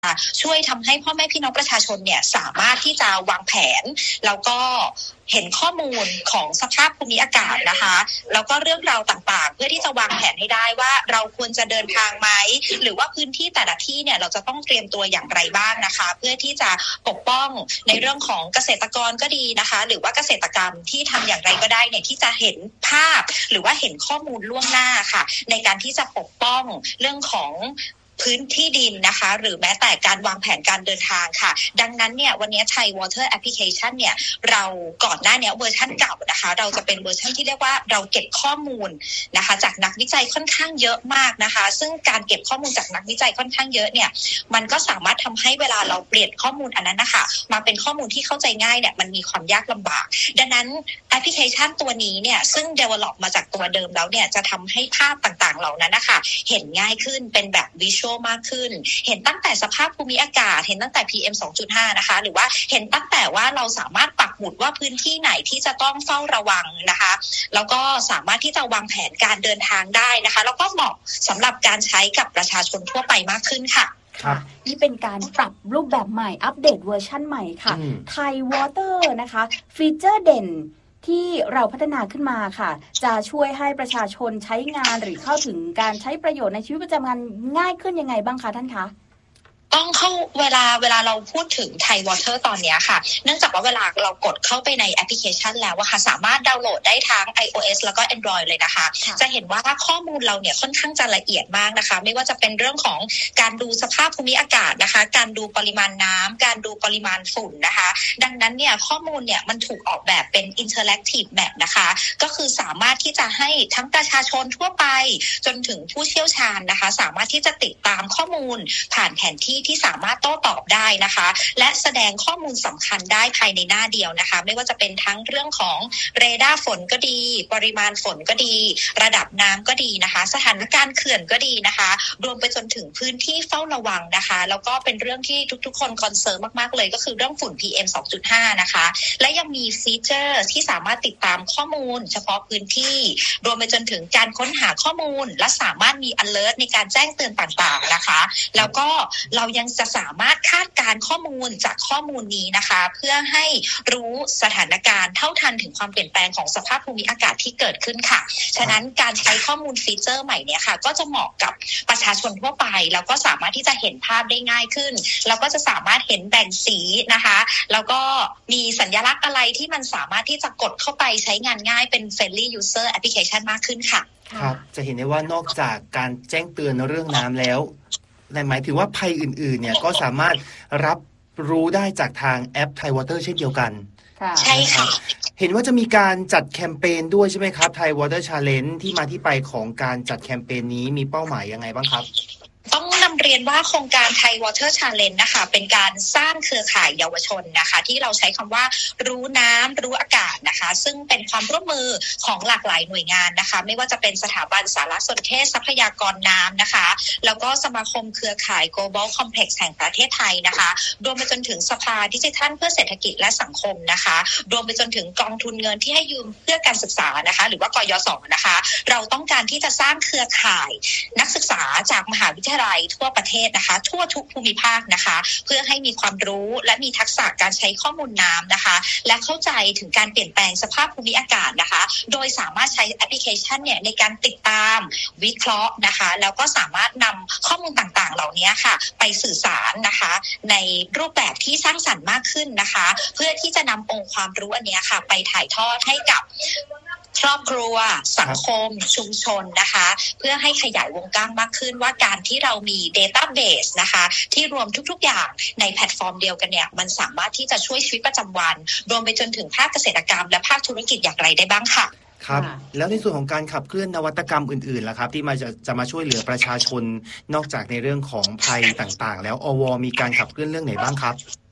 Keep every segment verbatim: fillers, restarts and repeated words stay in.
ช่วยทำให้พ่อแม่พี่น้องประชาชนเนี่ยสามารถที่จะวางแผนแล้วก็เห็นข้อมูลของสภาพภูมิอากาศนะคะแล้วก็เรื่องราวต่างๆเพื่อที่จะวางแผนให้ได้ว่าเราควรจะเดินทางไหมหรือว่าพื้นที่แต่ละที่เนี่ยเราจะต้องเตรียมตัวอย่างไรบ้างนะคะเพื่อที่จะปกป้องในเรื่องของเกษตรกรก็ดีนะคะหรือว่าเกษตรกรรมที่ทำอย่างไรก็ได้เนี่ยที่จะเห็นภาพหรือว่าเห็นข้อมูลล่วงหน้าค่ะในการที่จะปกป้องเรื่องของพื้นที่ดินนะคะหรือแม้แต่การวางแผนการเดินทางค่ะดังนั้นเนี่ยวันนี้ Thai Water Application เนี่ยเราก่อนหน้านี้เวอร์ชันเก่านะคะเราจะเป็นเวอร์ชันที่เรียกว่าเราเก็บข้อมูลนะคะจากนักวิจัยค่อนข้างเยอะมากนะคะซึ่งการเก็บข้อมูลจากนักวิจัยค่อนข้างเยอะเนี่ยมันก็สามารถทำให้เวลาเราเปลี่ยนข้อมูลอันนั้นนะคะมาเป็นข้อมูลที่เข้าใจง่ายเนี่ยมันมีความยากลำบากดังนั้นแอปพลิเคชันตัวนี้เนี่ยซึ่ง develop มาจากตัวเดิมแล้วเนี่ยจะทำให้ภาพต่างๆเหล่านั้นนะคะเห็นง่ายขึ้นเป็นแบบวิชวลมากขึ้นเห็นตั้งแต่สภาพภูมิอากาศเห็นตั้งแต่ พี เอ็ม สองจุดห้า นะคะหรือว่าเห็นตั้งแต่ว่าเราสามารถปักหมุดว่าพื้นที่ไหนที่จะต้องเฝ้าระวังนะคะแล้วก็สามารถที่จะวางแผนการเดินทางได้นะคะแล้วก็เหมาะสำหรับการใช้กับประชาชนทั่วไปมากขึ้นค่ะค่ะนี่เป็นการปรับรูปแบบใหม่อัปเดตเวอร์ชั่นใหม่ค่ะ Thai Water นะคะฟีเจอร์เด่นที่เราพัฒนาขึ้นมาค่ะจะช่วยให้ประชาชนใช้งานหรือเข้าถึงการใช้ประโยชน์ในชีวิตประจำวันง่ายขึ้นยังไงบ้างคะท่านคะต้องเข้าเวลาเวลาเราพูดถึง Thai Water ตอนนี้ค่ะเนื่องจากว่าเวลาเรากดเข้าไปในแอปพลิเคชันแล้วอะค่ะสามารถดาวน์โหลดได้ทั้ง iOS แล้วก็ Android เลยนะคะจะเห็นว่าข้อมูลเราเนี่ยค่อนข้างจะละเอียดมากนะคะไม่ว่าจะเป็นเรื่องของการดูสภาพภูมิอากาศนะคะการดูปริมาณน้ำการดูปริมาณฝุ่นนะคะดังนั้นเนี่ยข้อมูลเนี่ยมันถูกออกแบบเป็น Interactive Map นะคะก็คือสามารถที่จะให้ทั้งประชาชนทั่วไปจนถึงผู้เชี่ยวชาญนะคะสามารถที่จะติดตามข้อมูลผ่านแผนที่ที่สามารถโต้ตอบได้นะคะและแสดงข้อมูลสำคัญได้ภายในหน้าเดียวนะคะไม่ว่าจะเป็นทั้งเรื่องของเรดาร์ฝนก็ดีปริมาณฝนก็ดีระดับน้ำก็ดีนะคะสถานการณ์เขื่อนก็ดีนะคะรวมไปจนถึงพื้นที่เฝ้าระวังนะคะแล้วก็เป็นเรื่องที่ทุกๆคนคอนเซิร์นมากๆเลยก็คือเรื่องฝุ่น พี เอ็ม สองจุดห้า นะคะและยังมีฟีเจอร์ที่สามารถติดตามข้อมูลเฉพาะพื้นที่รวมไปจนถึงการค้นหาข้อมูลและสามารถมี alert ในการแจ้งเตือนต่างๆนะคะแล้วก็เรายังจะสามารถคาดการข้อมูลจากข้อมูลนี้นะคะเพื่อให้รู้สถานการณ์เท่าทันถึงความเปลี่ยนแปลงของสภาพภูมิอากาศที่เกิดขึ้นค่ะฉะนั้นการใช้ข้อมูลฟีเจอร์ใหม่เนี่ยค่ะก็จะเหมาะกับประชาชนทั่วไปแล้วก็สามารถที่จะเห็นภาพได้ง่ายขึ้นแล้วก็จะสามารถเห็นแบ่งสีนะคะแล้วก็มีสัญลักษณ์อะไรที่มันสามารถที่จะกดเข้าไปใช้งานง่ายเป็น friendly user application มากขึ้นค่ะครับจะเห็นได้ว่านอกจากการแจ้งเตือนเรื่องน้ำแล้วหมายถึงว่าภัยอื่นๆเนี่ยก็สามารถรับรู้ได้จากทางแอป Thai Water เช่นเดียวกันใช่ค่ะเห็นว่าจะมีการจัดแคมเปญด้วยใช่ไหมครับ Thai Water Challenge ที่มาที่ไปของการจัดแคมเปญนี้มีเป้าหมายยังไงบ้างครับต้องนำเรียนว่าโครงการ Thai Water Challenge นะคะเป็นการสร้างเครือข่ายเยาวชนนะคะที่เราใช้คำว่ารู้น้ำรู้อากาศนะคะซึ่งเป็นความร่วมมือของหลากหลายหน่วยงานนะคะไม่ว่าจะเป็นสถาบันสารสนเทศทรัพยากรน้ำนะคะแล้วก็สมาคมเครือข่าย Global Complex แห่งประเทศไทยนะคะรวมไปจนถึงสภาดิจิทัลเพื่อเศรษฐกิจและสังคมนะคะรวมไปจนถึงกองทุนเงินที่ให้ยืมเพื่อการศึกษานะคะหรือว่ากยศนะคะเราต้องการที่จะสร้างเครือข่ายนักศึกษาจากมหาวิทยาลัยทั่วประเทศนะคะทั่วทุกภูมิภาคนะคะเพื่อให้มีความรู้และมีทักษะการใช้ข้อมูลน้ำนะคะและเข้าใจถึงการเปลี่ยนแปลงสภาพภูมิอากาศนะคะโดยสามารถใช้แอปพลิเคชันเนี่ยในการติดตามวิเคราะห์นะคะแล้วก็สามารถนำข้อมูลต่างๆเหล่านี้ค่ะไปสื่อสารนะคะในรูปแบบที่สร้างสรรค์มากขึ้นนะคะเพื่อที่จะนำองค์ความรู้อันนี้ค่ะไปถ่ายทอดให้กับครอบครัวสังคมชุมชนนะคะเพื่อให้ขยายวงกว้างมากขึ้นว่าการที่เรามี database นะคะที่รวมทุกๆอย่างในแพลตฟอร์มเดียวกันเนี่ยมันสามารถที่จะช่วยชีวิตประจำวันรวมไปจนถึงภาคเกษตรกรรมและภาคธุรกิจอย่างไรได้บ้างค่ะครับแล้วในส่วนของการขับเคลื่อนนวัตกรรมอื่นๆล่ะครับที่มาจะจะมาช่วยเหลือประชาชนนอกจากในเรื่องของภัยต่างๆแล้วอวมีการขับเคลื่อนเรื่องไหนบ้างครับต้อง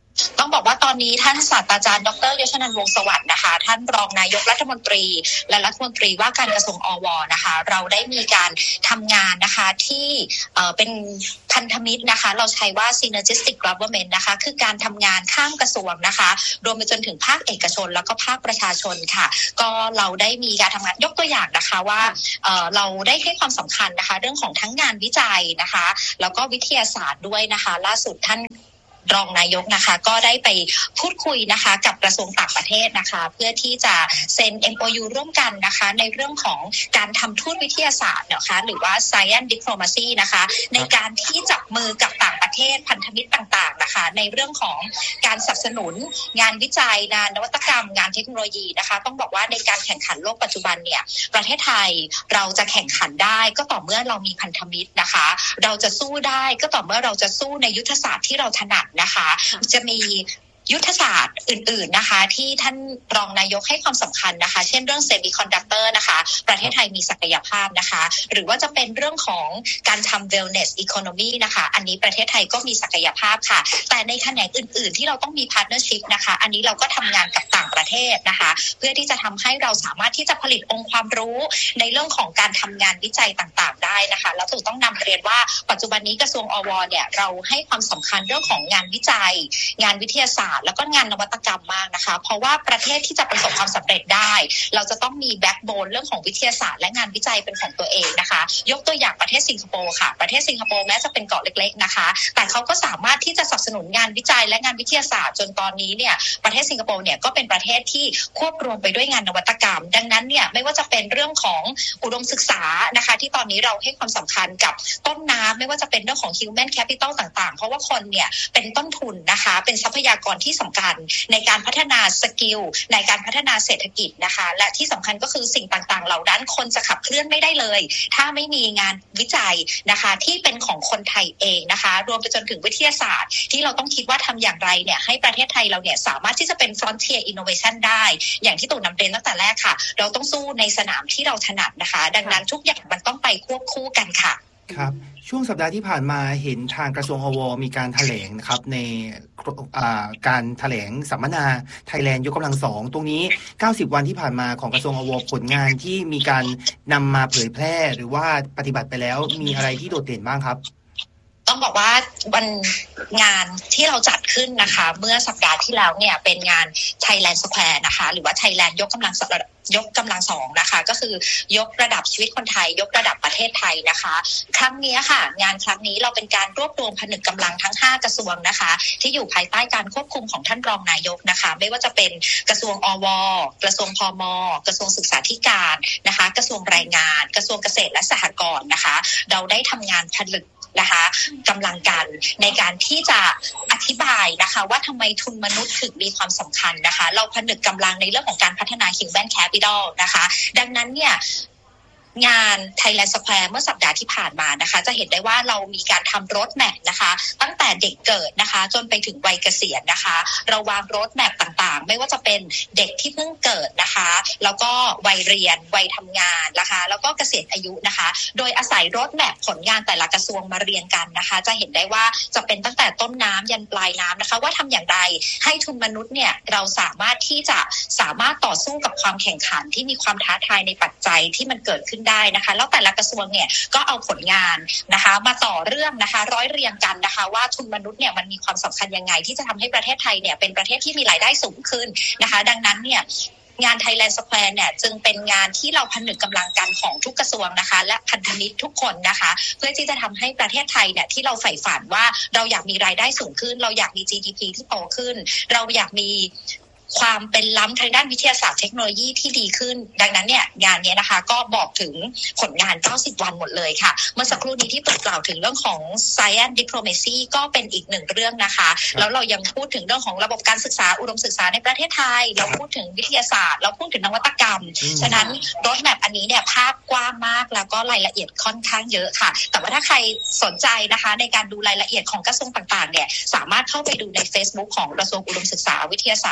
ต้องบอกว่าตอนนี้ท่านศาสตราจารย์ดร.ยศนันท์วงศ์สวัสดิ์นะคะท่านรองนายกรัฐมนตรีและรัฐมนตรีว่าการกระทรวงอวนะคะเราได้มีการทำงานนะคะที่เอ่อเป็นพันธมิตรนะคะเราใช้ว่า synergistic government นะคะคือการทำงานข้ามกระทรวงนะคะรวมไปจนถึงภาคเอกชนแล้วก็ภาคประชาชนค่ะก็เราได้มีการทำงานยกตัวอย่างนะคะว่าเอ่อเราได้ให้ความสำคัญนะคะเรื่องของทั้งงานวิจัยนะคะแล้วก็วิทยาศาสตร์ด้วยนะคะล่าสุดท่านรองนายกนะคะก็ได้ไปพูดคุยนะคะกับกระทรวงต่างประเทศนะคะเพื่อที่จะเซ็น เอ็ม โอ ยู ร่วมกันนะคะในเรื่องของการทำทูตวิทยาศาสตร์นะคะหรือว่า Science Diplomacy นะคะในการที่จับมือกับต่างประเทศพันธมิตรต่างๆนะคะในเรื่องของการสนับสนุนงานวิจัยงานนวัตกรรมงานเทคโนโลยีนะคะต้องบอกว่าในการแข่งขันโลกปัจจุบันเนี่ยประเทศไทยเราจะแข่งขันได้ก็ต่อเมื่อเรามีพันธมิตรนะคะเราจะสู้ได้ก็ต่อเมื่อเราจะสู้ในยุทธศาสตร์ที่เราถนัดนะคะจะมียุทธศาสตร์อื่นๆนะคะที่ท่านรองนายกให้ความสำคัญนะคะเช่นเรื่องเซมิคอนดักเตอร์นะคะประเทศไทยมีศักยภาพนะคะหรือว่าจะเป็นเรื่องของการทำ wellness economy นะคะอันนี้ประเทศไทยก็มีศักยภาพค่ะแต่ในแขนงอื่นๆที่เราต้องมี partnership นะคะอันนี้เราก็ทำงานกับต่างประเทศนะคะเพื่อที่จะทำให้เราสามารถที่จะผลิตองค์ความรู้ในเรื่องของการทำงานวิจัยต่างๆได้นะคะแล้วถูกต้องนำเรียนว่าปัจจุบันนี้กระทรวงอวเนี่ยเราให้ความสำคัญเรื่องของงานวิจัยงานวิทยาศาสตร์แล้วก็งานนวัตกรรมมากนะคะเพราะว่าประเทศที่จะประสบความสำเร็จได้เราจะต้องมีแบ็คโบนเรื่องของวิทยาศาสตร์และงานวิจัยเป็นของตัวเองนะคะยกตัวอย่างประเทศสิงคโปร์ค่ะประเทศสิงคโปร์แม้จะเป็นเกาะเล็กๆนะคะแต่เขาก็สามารถที่จะสนับสนุนงานวิจัยและงานวิทยาศาสตร์จนตอนนี้เนี่ยประเทศสิงคโปร์เนี่ยก็เป็นประเทศที่ควบรวมไปด้วยงานนวัตกรรมดังนั้นเนี่ยไม่ว่าจะเป็นเรื่องของอุดมศึกษานะคะที่ตอนนี้เราให้ความสำคัญกับต้นน้ำไม่ว่าจะเป็นเรื่องของ human capital ต่างๆเพราะว่าคนเนี่ยเป็นต้นทุนนะคะเป็นทรัพยากรที่สำคัญในการพัฒนาสกิลในการพัฒนาเศรษฐกิจนะคะและที่สำคัญก็คือสิ่งต่างๆเหล่านั้นคนจะขับเคลื่อนไม่ได้เลยถ้าไม่มีงานวิจัยนะคะที่เป็นของคนไทยเองนะคะรวมไปจนถึงวิทยาศาสตร์ที่เราต้องคิดว่าทำอย่างไรเนี่ยให้ประเทศไทยเราเนี่ยสามารถที่จะเป็น frontier innovation ได้อย่างที่ตู่นำเรียนตั้งแต่แรกค่ะเราต้องสู้ในสนามที่เราถนัดนะคะดังนั้นทุกอย่างมันต้องไปควบคู่กันค่ะครับช่วงสัปดาห์ที่ผ่านมาเห็นทางกระทรวงอวมีการแถลงนะครับในการแถลงสัมมนาไทยแลนด์ยกกำลังสองตรงนี้เก้าสิบวันที่ผ่านมาของกระทรวงอวผลงานที่มีการนำมาเผยแพร่หรือว่าปฏิบัติไปแล้วมีอะไรที่โดดเด่นบ้างครับต้องบอกว่าวันงานที่เราจัดขึ้นนะคะเมื่อสัปดาห์ที่แล้วเนี่ยเป็นงาน Thailand Square นะคะหรือว่า Thailand ยกกำลังยกกำลังสองนะคะก็คือยกระดับชีวิตคนไทยยกระดับประเทศไทยนะคะครั้งนี้ค่ะงานครั้งนี้เราเป็นการรวบรวมผนึกกำลังทั้งห้ากระทรวงนะคะที่อยู่ภายใต้การควบคุมของท่านรองนายกนะคะไม่ว่าจะเป็นกระทรวงอวกระทรวงพมกระทรวงศึกษาธิการนะคะกระทรวงแรงงานกระทรวงเกษตรและสหกรณ์นะคะเราได้ทำงานผนึกนะคะกำลังกันในการที่จะอธิบายนะคะว่าทำไมทุนมนุษย์ถึงมีความสำคัญนะคะเราผนึกกำลังในเรื่องของการพัฒนา Human Capital นะคะดังนั้นเนี่ยงาน Thailand Square เมื่อสัปดาห์ที่ผ่านมานะคะจะเห็นได้ว่าเรามีการทำโรดแมปนะคะตั้งแต่เด็กเกิดนะคะจนไปถึงวัยเกษียณนะคะเราวางโรดแมปต่างๆไม่ว่าจะเป็นเด็กที่เพิ่งเกิดนะคะแล้วก็วัยเรียนวัยทำงานนะคะแล้วก็เกษียณอายุนะคะโดยอาศัยโรดแมปผลงานแต่ละกระทรวงมาเรียงกันนะคะจะเห็นได้ว่าจะเป็นตั้งแต่ต้นน้ำยันปลายน้ำนะคะว่าทำอย่างไรให้ทุนมนุษย์เนี่ยเราสามารถที่จะสามารถต่อสู้กับความแข่งขันที่มีความท้าทายในปัจจัยที่มันเกิดขึ้นได้นะคะแล้วแต่ละกระทรวงเนี่ยก็เอาผลงานนะคะมาต่อเรื่องนะคะร้อยเรียงกันนะคะว่าทุนมนุษย์เนี่ยมันมีความสำคัญยังไงที่จะทำให้ประเทศไทยเนี่ยเป็นประเทศที่มีรายได้สูงขึ้นนะคะดังนั้นเนี่ยงาน Thailand Square เนี่ยจึงเป็นงานที่เราผนึกกำลังกันของทุกกระทรวงนะคะและพันธมิตรทุกคนนะคะเพื่อที่จะทำให้ประเทศไทยเนี่ยที่เราใฝ่ฝันว่าเราอยากมีรายได้สูงขึ้นเราอยากมี จี ดี พี ที่โตขึ้นเราอยากมีความเป็นล้ำทางด้านวิทยาศาสตร์เทคโนโลยีที่ดีขึ้นดังนั้นเนี่ยงานนี้นะคะก็บอกถึงผลงานเก้าสิบวันหมดเลยค่ะเมื่อสักครู่นี้ที่เปิดกล่าวถึงเรื่องของ Science Diplomacy ก็เป็นอีกหนึ่งเรื่องนะคะแล้วเรายังพูดถึงเรื่องของระบบการศึกษาอุดมศึกษาในประเทศไทยเราพูดถึงวิทยาศาสตร์เราพูดถึงนวัตกรรมฉะนั้นรถแมพอันนี้เนี่ยภาพกว้างมากแล้วก็รายละเอียดค่อนข้างเยอะค่ะแต่ว่าถ้าใครสนใจนะคะในการดูรายละเอียดของกระทรวงต่างๆเนี่ยสามารถเข้าไปดูใน Facebook ของกระทรวงอุดมศึกษาวิทยาศาสตร์วิจัย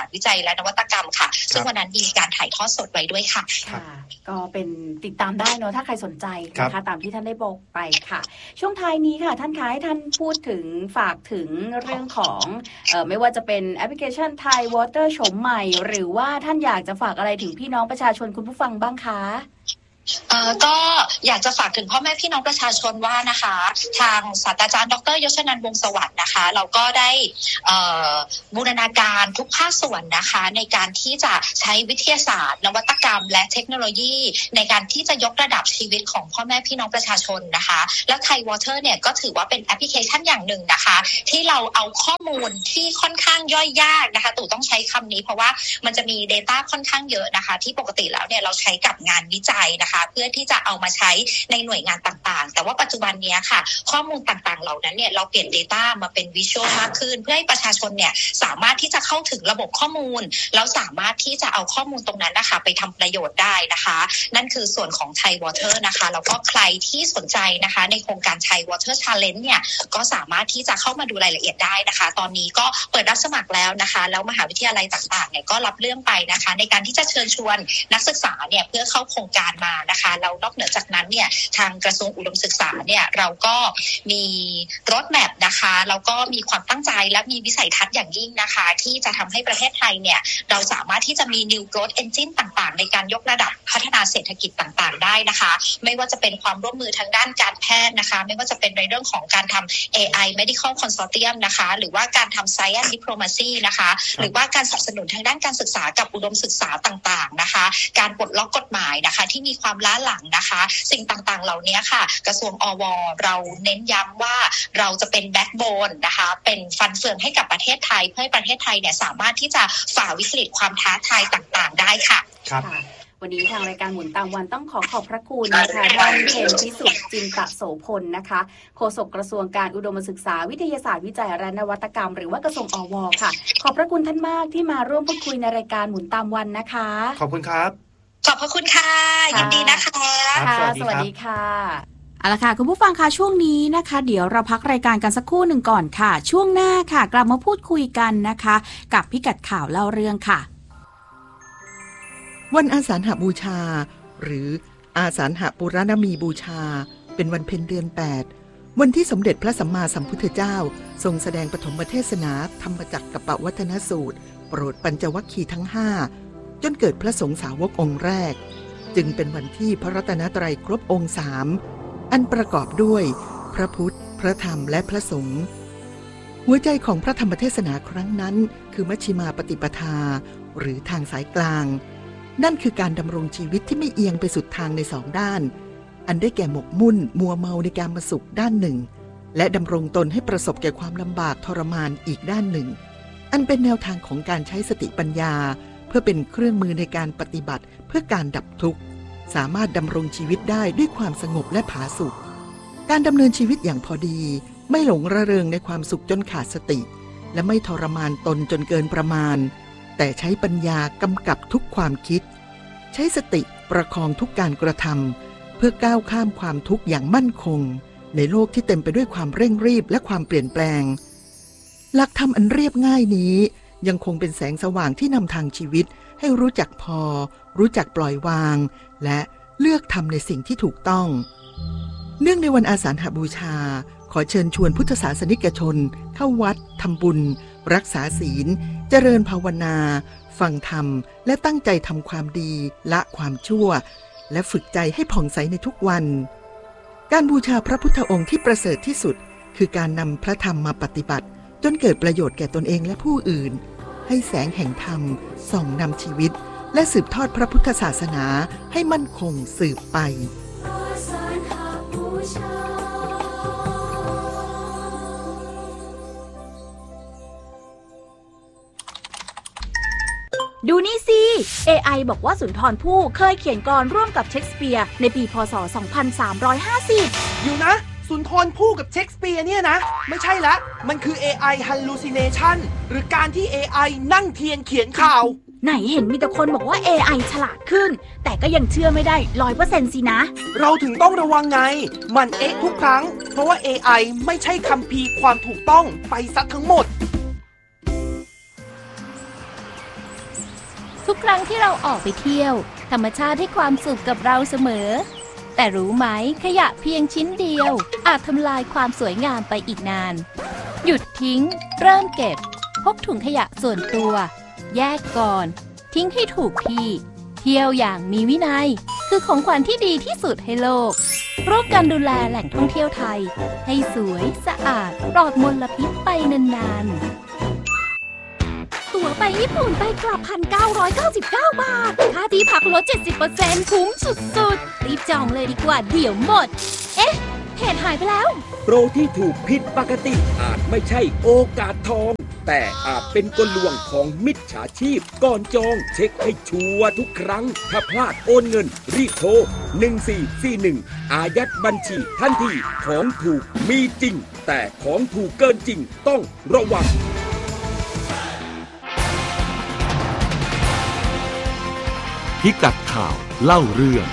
และนวัตกรรมค่ะซึ่งวันนั้นมีการถ่ายทอดสดไว้ด้วยค่ะค่ะก็เป็นติดตามได้เนาะถ้าใครสนใจนะคะตามที่ท่านได้บอกไปค่ะช่วงท้ายนี้ค่ะท่านคะให้ท่านพูดถึงฝากถึงเรื่องของเอ่อไม่ว่าจะเป็นแอปพลิเคชัน Thai Water โฉมใหม่หรือว่าท่านอยากจะฝากอะไรถึงพี่น้องประชาชนคุณผู้ฟังบ้างคะเอ่อก็อยากจะฝากถึงพ่อแม่พี่น้องประชาชนว่านะคะทางศาสตราจารย์ดร.ยศนันท์ วงศ์สวัสดิ์นะคะเราก็ได้เอ่อบูรณาการทุกภาคส่วนนะคะในการที่จะใช้วิทยาศาสตร์นวัตกรรมและเทคโนโลยีในการที่จะยกระดับชีวิตของพ่อแม่พี่น้องประชาชนนะคะและ Thai Water เนี่ยก็ถือว่าเป็นแอปพลิเคชันอย่างหนึ่งนะคะที่เราเอาข้อมูลที่ค่อนข้างย่อยยากนะคะตู่ต้องใช้คำนี้เพราะว่ามันจะมี data ค่อนข้างเยอะนะคะที่ปกติแล้วเนี่ยเราใช้กับงานวิจัยนะคะเพื่อที่จะเอามาใช้ในหน่วยงานต่างๆแต่ว่าปัจจุบันนี้ค่ะข้อมูลต่างๆเหล่านั้นเนี่ยเราเปลี่ยน data มาเป็น visual มากขึ้นเพื่อให้ประชาชนเนี่ยสามารถที่จะเข้าถึงระบบข้อมูลแล้วสามารถที่จะเอาข้อมูลตรงนั้นนะคะไปทำประโยชน์ได้นะคะนั่นคือส่วนของ Thai Water นะคะแล้วก็ใครที่สนใจนะคะในโครงการ Thai Water Challenge เนี่ยก็สามารถที่จะเข้ามาดูรายละเอียดได้นะคะตอนนี้ก็เปิดรับสมัครแล้วนะคะแล้วมหาวิทยาลัยต่างๆเนี่ยก็รับเรื่องไปนะคะในการที่จะเชิญชวนนักศึกษาเนี่ยเพื่อเข้าโครงการมานะคะแล้วนอกเหนือจากนั้นเนี่ยทางกระทรวงอุดมศึกษาเนี่ยเราก็มีรถแมพนะคะแล้วก็มีความตั้งใจและมีวิสัยทัศน์อย่างยิ่งนะคะที่จะทำให้ประเทศไทยเนี่ยเราสามารถที่จะมี New Growth Engine ต่างๆในการยกระดับพัฒนาเศรษฐกิจต่างๆได้นะคะไม่ว่าจะเป็นความร่วมมือทางด้านการแพทย์นะคะไม่ว่าจะเป็นในเรื่องของการทำ เอ ไอ Medical Consortium นะคะหรือว่าการทำ Science Diplomacy นะคะหรือว่าการสนับสนุนทางด้านการศึกษากับอุดมศึกษาต่างๆนะคะการปลดล็อกกฎหมายนะคะที่มีความล้าหลังนะคะสิ่งต่างๆเหล่านี้ค่ะกระทรวงอวเราเน้นย้ำว่าเราจะเป็นแบ็คโบนนะคะเป็นฟันเฟืองให้กับประเทศไทยเพื่อให้ประเทศไทยเนี่ยสามารถที่จะฝ่าวิกฤตความท้าทายต่างๆได้ค่ะครับวันนี้ทางรายการหมุนตามวันต้องขอขอบพระคุณนะคะท่านเพ็ญพิสุทธิ์จินตโสพลนะคะโฆษกกระทรวงการอุดมศึกษาวิทยาศาสตร์วิจัยและนวัตกรรมหรือว่ากระทรวงอวค่ะขอบพระคุณท่านมากที่มาร่วมพูดคุยในรายการหมุนตามวันนะคะขอบคุณครับขอบพระคุณค่ะยินดีนะคะค่ะสวัสดีค่ะเอาละค่ะคุณผู้ฟังคะช่วงนี้นะคะเดี๋ยวเราพักรายการกันสักครู่หนึ่งก่อนค่ะช่วงหน้าค่ะกลับมาพูดคุยกันนะคะกับพิกัดข่าวเล่าเรื่องค่ะวันอาสาฬหบูชาหรืออาสาฬหปุรณมีบูชาเป็นวันเพ็ญเดือนแปดวันที่สมเด็จพระสัมมาสัมพุทธเจ้าทรงแสดงปฐมเทศนาธรรมจักรกัปปวัฒนสูตรโปรดปัญจวัคคีย์ทั้งห้าจนเกิดพระสงฆ์สาวกองค์แรกจึงเป็นวันที่พระรัตนตรัยครบองค์สามอันประกอบด้วยพระพุทธพระธรรมและพระสงฆ์หัวใจของพระธรรมเทศนาครั้งนั้นคือมัชฌิมาปฏิปทาหรือทางสายกลางนั่นคือการดำรงชีวิตที่ไม่เอียงไปสุดทางในสองด้านอันได้แก่หมกมุ่นมัวเมาในการมาสุขด้านหนึ่งและดำรงตนให้ประสบแก่ความลำบากทรมานอีกด้านหนึ่งอันเป็นแนวทางของการใช้สติปัญญาเพื่อเป็นเครื่องมือในการปฏิบัติเพื่อการดับทุกข์สามารถดำรงชีวิตได้ด้วยความสงบและผาสุกการดำเนินชีวิตอย่างพอดีไม่หลงระเริงในความสุขจนขาดสติและไม่ทรมานตนจนเกินประมาณแต่ใช้ปัญญากำกับทุกความคิดใช้สติประคองทุกการกระทำเพื่อก้าวข้ามความทุกข์อย่างมั่นคงในโลกที่เต็มไปด้วยความเร่งรีบและความเปลี่ยนแปลงหลักธรรมอันเรียบง่ายนี้ยังคงเป็นแสงสว่างที่นำทางชีวิตให้รู้จักพอรู้จักปล่อยวางและเลือกทำในสิ่งที่ถูกต้องเนื่องในวันอาสาฬหบูชาขอเชิญชวนพุทธศาสนิกชนเข้าวัดทำบุญรักษาศีลเจริญภาวนาฟังธรรมและตั้งใจทำความดีละความชั่วและฝึกใจให้ผ่องใสในทุกวันการบูชาพระพุทธองค์ที่ประเสริฐที่สุดคือการนำพระธรรมมาปฏิบัติจนเกิดประโยชน์แก่ตนเองและผู้อื่นให้แสงแห่งธรรมส่องนำชีวิตและสืบทอดพระพุทธศาสนาให้มั่นคงสืบไปดูนี่สิ เอ ไอ บอกว่าสุนทรภู่เคยเขียนกลอนร่วมกับเชคสเปียร์ในปีพ.ศ. สองพันสามร้อยห้าสิบอยู่นะสุนทรภู่กับเชคสเปียร์เนี่ยนะไม่ใช่ละมันคือ เอ ไอ hallucination หรือการที่ เอ ไอ นั่งเทียนเขียนข่าวไหนเห็นมีแต่คนบอกว่า เอ ไอ ฉลาดขึ้นแต่ก็ยังเชื่อไม่ได้ ร้อยเปอร์เซ็นต์ สินะเราถึงต้องระวังไงมันเอ๊ะทุกครั้งเพราะว่า เอ ไอ ไม่ใช่คัมภีร์ความถูกต้องไปซะทั้งหมดทุกครั้งที่เราออกไปเที่ยวธรรมชาติให้ความสุขกับเราเสมอแต่รู้ไหมขยะเพียงชิ้นเดียวอาจทำลายความสวยงามไปอีกนานหยุดทิ้งเริ่มเก็บพกถุงขยะส่วนตัวแยกก่อนทิ้งให้ถูกที่เที่ยวอย่างมีวินัยคือของขวัญที่ดีที่สุดให้โลกร่วมกันดูแลแหล่งท่องเที่ยวไทยให้สวยสะอาดปลอดมลพิษไปนานๆตั๋วไปญี่ปุ่นไปกลับ หนึ่งพันเก้าร้อยเก้าสิบเก้า บาทค่าที่พักลด เจ็ดสิบเปอร์เซ็นต์ คุ้มสุดๆรีบจองเลยดีกว่าเดี๋ยวหมดเอ๊ะเพจหายไปแล้วโปรที่ถูกผิดปกติอาจไม่ใช่โอกาสทองแต่อาจเป็นกลลวงของมิจฉาชีพก่อนจองเช็คให้ชัวร์ทุกครั้งถ้าพลาดโอนเงินรีบโทรหนึ่งสี่สี่หนึ่งอายัดบัญชีทันทีของถูกมีจริงแต่ของถูกเกินจริงต้องระวังพิกัดข่าวเล่าเรื่อง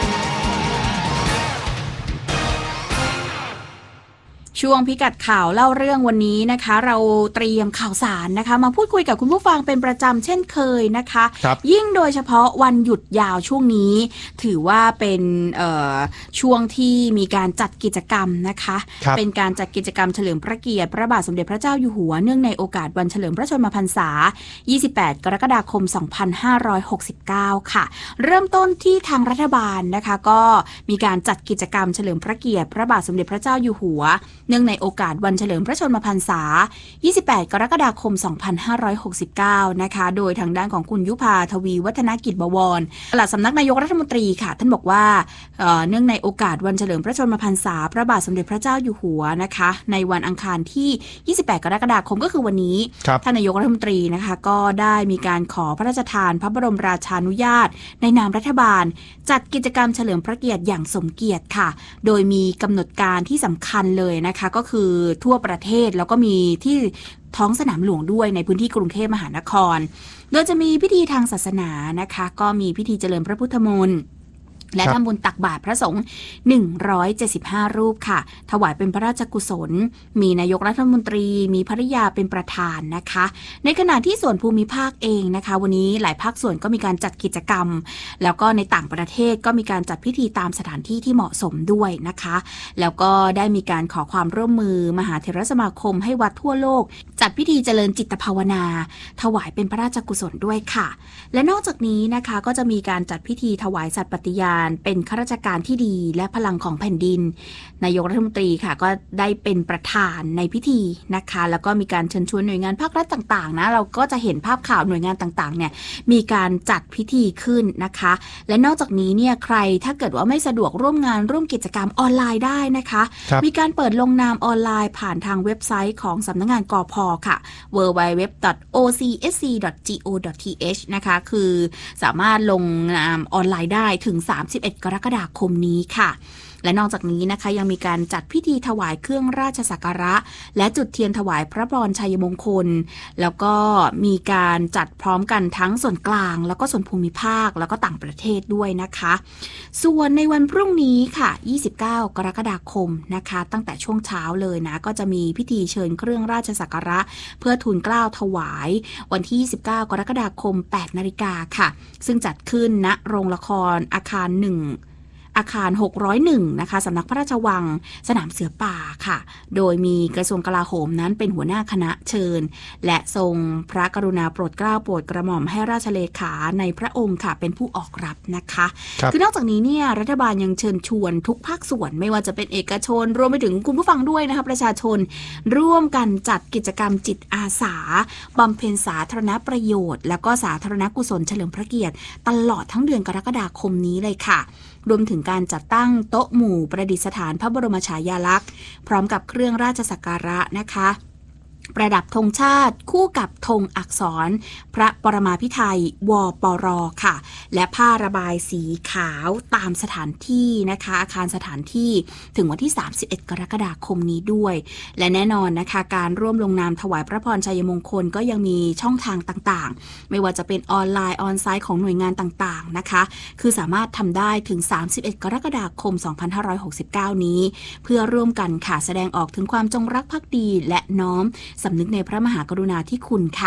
ช่วงพิกัดข่าวเล่าเรื่องวันนี้นะคะเราเตรียมข่าวสารนะคะมาพูดคุยกับคุณผู้ฟังเป็นประจำเช่นเคยนะคะยิ่งโดยเฉพาะวันหยุดยาวช่วงนี้ถือว่าเป็นช่วงที่มีการจัดกิจกรรมนะคะเป็นการจัดกิจกรรมเฉลิมพระเกียรติพระบาทสมเด็จพระเจ้าอยู่หัวเนื่องในโอกาสวันเฉลิมพระชนมพรรษายี่สิบแปดกรกฎาคมสองพันห้าร้อยหกสิบเก้าค่ะเริ่มต้นที่ทางรัฐบาลนะคะก็มีการจัดกิจกรรมเฉลิมพระเกียรติพระบาทสมเด็จพระเจ้าอยู่หัวเนื่องในโอกาสวันเฉลิมพระชนมพรรษายี่สิบแปดกรกฎาคมสองพันห้าร้อยหกสิบเก้านะคะโดยทางด้านของคุณยุพาทวีวัฒนกิจบวรปลัดสำนักนายกรัฐมนตรีค่ะท่านบอกว่าเอ่อเนื่องในโอกาสวันเฉลิมพระชนมพรรษาพระบาทสมเด็จพระเจ้าอยู่หัวนะคะในวันอังคารที่ยี่สิบแปดกรกฎาคมก็คือวันนี้ท่านนายกรัฐมนตรีนะคะก็ได้มีการขอพระราชทานพระบรมราชานุญาตในนามรัฐบาลจัดกิจกรรมเฉลิมพระเกียรติอย่างสมเกียรติค่ะโดยมีกำหนดการที่สำคัญเลยนะคะก็คือทั่วประเทศแล้วก็มีที่ท้องสนามหลวงด้วยในพื้นที่กรุงเทพมหานครโดยจะมีพิธีทางศาสนานะคะก็มีพิธีเจริญพระพุทธมนต์และทำบุญตักบาตรพระสงฆ์หนึ่งร้อยเจ็ดสิบห้ารูปค่ะถวายเป็นพระราชกุศลมีนายกรัฐมนตรีมีภริยาเป็นประธานนะคะในขณะที่ส่วนภูมิภาคเองนะคะวันนี้หลายภาคส่วนก็มีการจัดกิจกรรมแล้วก็ในต่างประเทศก็มีการจัดพิธีตามสถานที่ที่เหมาะสมด้วยนะคะแล้วก็ได้มีการขอความร่วมมือมหาเถรสมาคมให้วัดทั่วโลกจัดพิธีเจริญจิตภาวนาถวายเป็นพระราชกุศลด้วยค่ะและนอกจากนี้นะคะก็จะมีการจัดพิธีถวายสัตย์ปฏิญาณเป็นข้าราชการที่ดีและพลังของแผ่นดินนายกรัฐมนตรีค่ะก็ได้เป็นประธานในพิธีนะคะแล้วก็มีการเชิญชวนหน่วยงานภาครัฐต่างๆนะเราก็จะเห็นภาพข่าวหน่วยงานต่างๆเนี่ยมีการจัดพิธีขึ้นนะคะและนอกจากนี้เนี่ยใครถ้าเกิดว่าไม่สะดวกร่วมงานร่วมกิจกรรมออนไลน์ได้นะคะมีการเปิดลงนามออนไลน์ผ่านทางเว็บไซต์ของสำนักงานกพ.ค่ะ ดับเบิลยู ดับเบิลยู ดับเบิลยู ดอท โอ ซี เอส ซี ดอท จี โอ ดอท ที เอช นะคะคือสามารถลงนามออนไลน์ได้ถึงสามสิบเอ็ดกรกฎาคมนี้ค่ะและนอกจากนี้นะคะยังมีการจัดพิธีถวายเครื่องราชสักการะและจุดเทียนถวายพระพรชัยมงคลแล้วก็มีการจัดพร้อมกันทั้งส่วนกลางแล้วก็ส่วนภูมิภาคแล้วก็ต่างประเทศด้วยนะคะส่วนในวันพรุ่งนี้ค่ะยี่สิบเก้ากรกฎาคมนะคะตั้งแต่ช่วงเช้าเลยนะก็จะมีพิธีเชิญเครื่องราชสักการะเพื่อทูลเกล้าถวายวันที่ยี่สิบเก้ากรกฎาคมแปดนาฬิกาค่ะซึ่งจัดขึ้นณโรงละครอาคารหนึ่งอาคารหกร้อยเอ็ดนะคะสำนักพระราชวังสนามเสือป่าค่ะโดยมีกระทรวงกลาโหมนั้นเป็นหัวหน้าคณะเชิญและทรงพระกรุณาโปรดเกล้าโปรดกระหม่อมให้ราชเลขาในพระองค์ค่ะเป็นผู้ออกรับนะคะคคือนอกจากนี้เนี่ยรัฐบาลยังเชิญชวนทุกภาคส่วนไม่ว่าจะเป็นเอกชนรวมไปถึงคุณผู้ฟังด้วยนะคะประชาชนร่วมกันจัดกิจกรรมจิตอาสาบำเพ็ญสาธารณประโยชน์แล้วก็สาธารณกุศลเฉลิมพระเกียรติตลอดทั้งเดือนกรกฎาคมนี้เลยค่ะรวมถึงการจัดตั้งโต๊ะหมู่ประดิษฐานพระบรมฉายาลักษณ์พร้อมกับเครื่องราชสักการะนะคะประดับธงชาติคู่กับธงอักษรพระปรมาภิไธยวปรค่ะและผ้าระบายสีขาวตามสถานที่นะคะอาคารสถานที่ถึงวันที่สามสิบเอ็ดกรกฎาคมนี้ด้วยและแน่นอนนะคะการร่วมลงนามถวายพระพรชัยมงคลก็ยังมีช่องทางต่างๆไม่ว่าจะเป็นออนไลน์ออนไซต์ของหน่วยงานต่างๆนะคะคือสามารถทำได้ถึงสามสิบเอ็ดกรกฎาคมสองพันห้าร้อยหกสิบเก้านี้เพื่อร่วมกันค่ะแสดงออกถึงความจงรักภักดีและน้อมสำนึกในพระมหากรุณาธิคุณค่ะ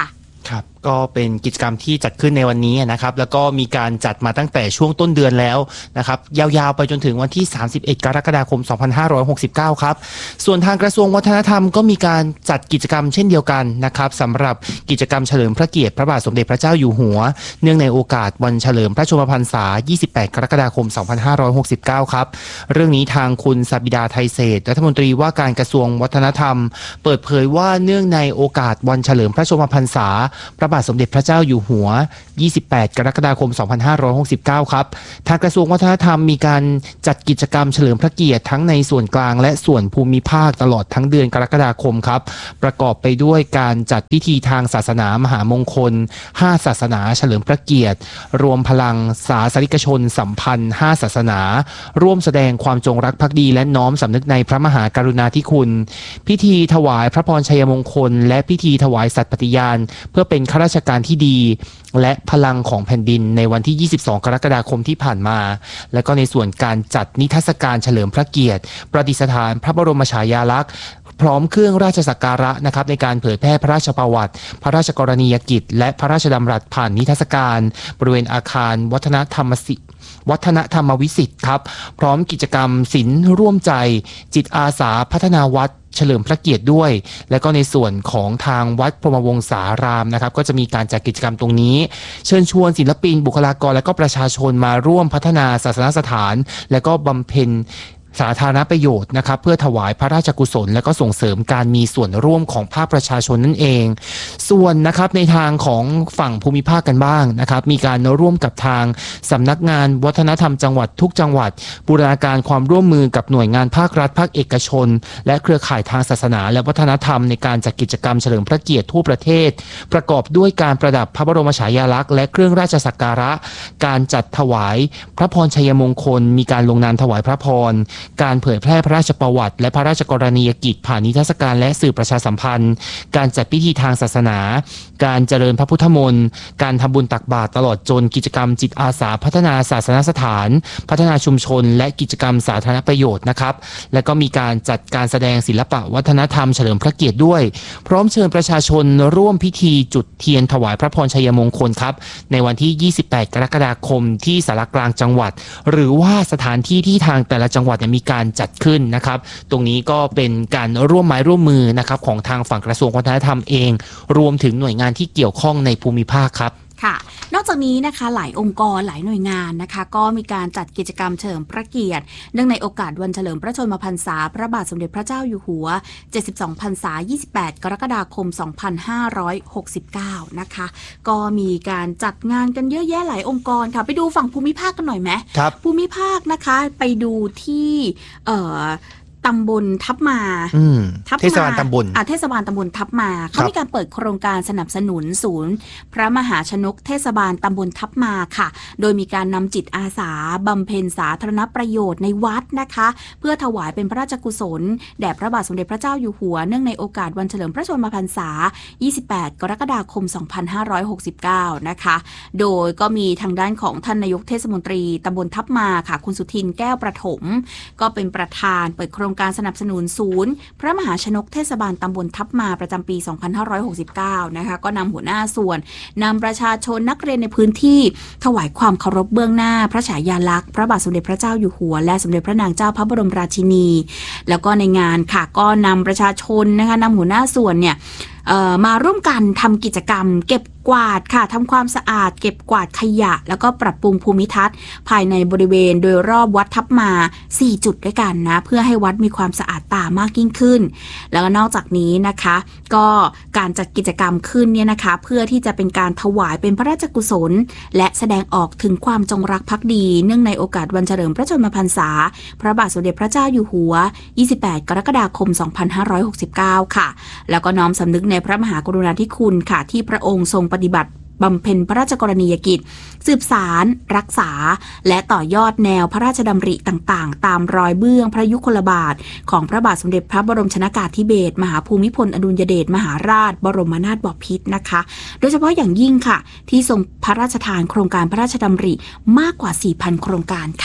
ครับก็เป็นกิจกรรมที่จัดขึ้นในวันนี้นะครับแล้วก็มีการจัดมาตั้งแต่ช่วงต้นเดือนแล้วนะครับยาวๆไปจนถึงวันที่สามสิบเอ็ดกรกฎาคมสองพันห้าร้อยหกสิบเก้าครับส่วนทางกระทรวงวัฒนธรรมก็มีการจัดกิจกรรมเช่นเดียวกันนะครับสำหรับกิจกรรมเฉลิมพระเกียรติพระบาทสมเด็จพระเจ้าอยู่หัวเนื่องในโอกาสวันเฉลิมพระชนมพรรษายี่สิบแปดกรกฎาคมสองพันห้าร้อยหกสิบเก้าครับเรื่องนี้ทางคุณสบิดาไทยเศรษฐ์รัฐมนตรีว่าการกระทรวงวัฒนธรรมเปิดเผยว่าเนื่องในโอกาสวันเฉลิมพระชนมพรรษาพระบาทสมเด็จพระเจ้าอยู่หัวยี่สิบแปดกรกฎาคมสองพันห้าร้อยหกสิบเก้าครับทางกระทรวงวัฒนธรรมมีการจัดกิจกรรมเฉลิมพระเกียรติทั้งในส่วนกลางและส่วนภูมิภาคตลอดทั้งเดือนกรกฎาคมครับประกอบไปด้วยการจัดพิธีทางศาสนามหามงคลห้าศาสนาเฉลิมพระเกียรติรวมพลังสาสนิกชนสัมพันธ์ห้าศาสนาร่วมแสดงความจงรักภักดีและน้อมสำนึกในพระมหากรุณาธิคุณพิธีถวายพระพรชัยมงคลและพิธีถวายสัตย์ปฏิญาณเพื่อเป็นข้าราชการที่ดีและพลังของแผ่นดินในวันที่ยี่สิบสองกรกฎาคมที่ผ่านมาและก็ในส่วนการจัดนิทรรศการเฉลิมพระเกียรติประดิษฐานพระบรมฉายาลักษณ์พร้อมเครื่องราชสักการะนะครับในการเผยแพร่พระราชประวัติพระราชกรณียกิจและพระราชดำรัสผ่านนิทรรศการบริเวณอาคารวัฒนธรรมศิวัฒนธรรมวิสิตครับพร้อมกิจกรรมศิลป์ร่วมใจจิตอาสาพัฒนาวัดเฉลิมพระเกียรติด้วยและก็ในส่วนของทางวัดพรหมวงศารามนะครับก็จะมีการจัดกิจกรรมตรงนี้เชิญชวนศิลปินบุคลากรและก็ประชาชนมาร่วมพัฒนาศาสนสถานและก็บำเพ็ญสาธารณประโยชน์นะครับเพื่อถวายพระราชกุศลและก็ส่งเสริมการมีส่วนร่วมของภาคประชาชนนั่นเองส่วนนะครับในทางของฝั่งภูมิภาคกันบ้างนะครับมีการร่วมกับทางสำนักงานวัฒนธรรมจังหวัดทุกจังหวัดบูรณาการความร่วมมือกับหน่วยงานภาครัฐภาคเอกชนและเครือข่ายทางศาสนาและวัฒนธรรมในการจัดกิจกรรมเฉลิมพระเกียรติทั่วประเทศประกอบด้วยการประดับพระบรมฉายาลักษณ์และเครื่องราชสักการะการจัดถวายพระพรชัยมงคลมีการลงนามถวายพระพรการเผยแพร่พระราชประวัติและพระราชกรณียกิจผ่านนิทรรศการและสื่อประชาสัมพันธ์การจัดพิธีทางศาสนาการเจริญพระพุทธมนต์การทำบุญตักบาตรตลอดจนกิจกรรมจิตอาสาพัฒนาศาสนสถานพัฒนาชุมชนและกิจกรรมสาธารณประโยชน์นะครับและก็มีการจัดการแสดงศิลปะวัฒนธรรมเฉลิมพระเกียรติด้วยพร้อมเชิญประชาชนร่วมพิธีจุดเทียนถวายพระพรชัยมงคลครับในวันที่ยี่สิบแปดกรกฎาคมที่ศาลากลางจังหวัดหรือว่าสถานที่ที่ทางแต่ละจังหวัดมีการจัดขึ้นนะครับตรงนี้ก็เป็นการร่วมไม้ร่วมมือนะครับของทางฝั่งกระทรวงวัฒนธรรมเองรวมถึงหน่วยงานที่เกี่ยวข้องในภูมิภาคครับค่ะนอกจากนี้นะคะหลายองค์กรหลายหน่วยงานนะคะก็มีการจัดกิจกรรมเฉลิมพระเกียรติเนื่องในโอกาสวันเฉลิมพระชนมพรรษาพระบาทสมเด็จพระเจ้าอยู่หัวเจ็ดสิบสองพรรษายี่สิบแปดกรกฎาคมสองพันห้าร้อยหกสิบเก้านะคะก็มีการจัดงานกันเยอะแยะหลายองค์กรค่ะไปดูฝั่งภูมิภาคกันหน่อยไหมครับภูมิภาคนะคะไปดูที่เอ่อตำบลทับมาเทศบาลตำบลอ่าเทศบาลตำบลทับมาเขามีการเปิดโครงการสนับสนุนศูนย์พระมหาชนกเทศบาลตำบลทับมาค่ะโดยมีการนำจิตอาสาบำเพ็ญสาธารณประโยชน์ในวัดนะคะเพื่อถวายเป็นพระราชกุศลแด่พระบาทสมเด็จพระเจ้าอยู่หัวเนื่องในโอกาสวันเฉลิมพระชนมพรรษายี่สิบแปดกรกฎาคมสองพันห้าร้อยหกสิบเก้านะคะโดยก็มีทางด้านของท่านนายกเทศมนตรีตำบลทับมาค่ะคุณสุทินแก้วประถมก็เป็นประธานเปิดโครงการสนับสนุนศูนย์พระมหาชนกเทศบาลตำบลทับมาประจำปีสองพันห้าร้อยหกสิบเก้านะคะก็นำหัวหน้าส่วนนำประชาชนนักเรียนในพื้นที่ถวายความเคารพเบื้องหน้าพระฉายาลักษณ์พระบาทสมเด็จพระเจ้าอยู่หัวและสมเด็จพระนางเจ้าพระบรมราชินีแล้วก็ในงานค่ะก็นำประชาชนนะคะนำหัวหน้าส่วนเนี่ยมาร่วมกันทำกิจกรรมเก็บกวาดค่ะทำความสะอาดเก็บกวาดขยะแล้วก็ปรับปรุงภูมิทัศน์ภายในบริเวณโดยรอบวัดทับมาสี่จุดด้วยกันนะเพื่อให้วัดมีความสะอาดตามากยิ่งขึ้นแล้วก็นอกจากนี้นะคะก็การจัดกิจกรรมขึ้นเนี่ยนะคะเพื่อที่จะเป็นการถวายเป็นพระราชกุศลและแสดงออกถึงความจงรักภักดีเนื่องในโอกาสวันเฉลิมพระชนมพรรษาพระบาทสมเด็จพระเจ้าอยู่หัวยี่สิบแปดกรกฎาคมสองพันห้าร้อยหกสิบเก้าค่ะแล้วก็น้อมสำนึกในพระมหากรุณาธิคุณค่ะที่พระองค์ทรงปฏิบัติบำเพ็ญพระราชกรณียกิจสืบสารรักษาและต่อยอดแนวพระราชดำริต่างๆตามรอยเบื้องพระยุคลบาทของพระบาทสมเด็จพระบรมชนกาธิเบศรมหาภูมิพลอดุลยเดชมหาราชบรมนาถบพิตรนะคะโดยเฉพาะอย่างยิ่งค่ะที่ทรงพระราชทานโครงการพระราชดำริมากกว่า สี่พัน โครงการค่ะ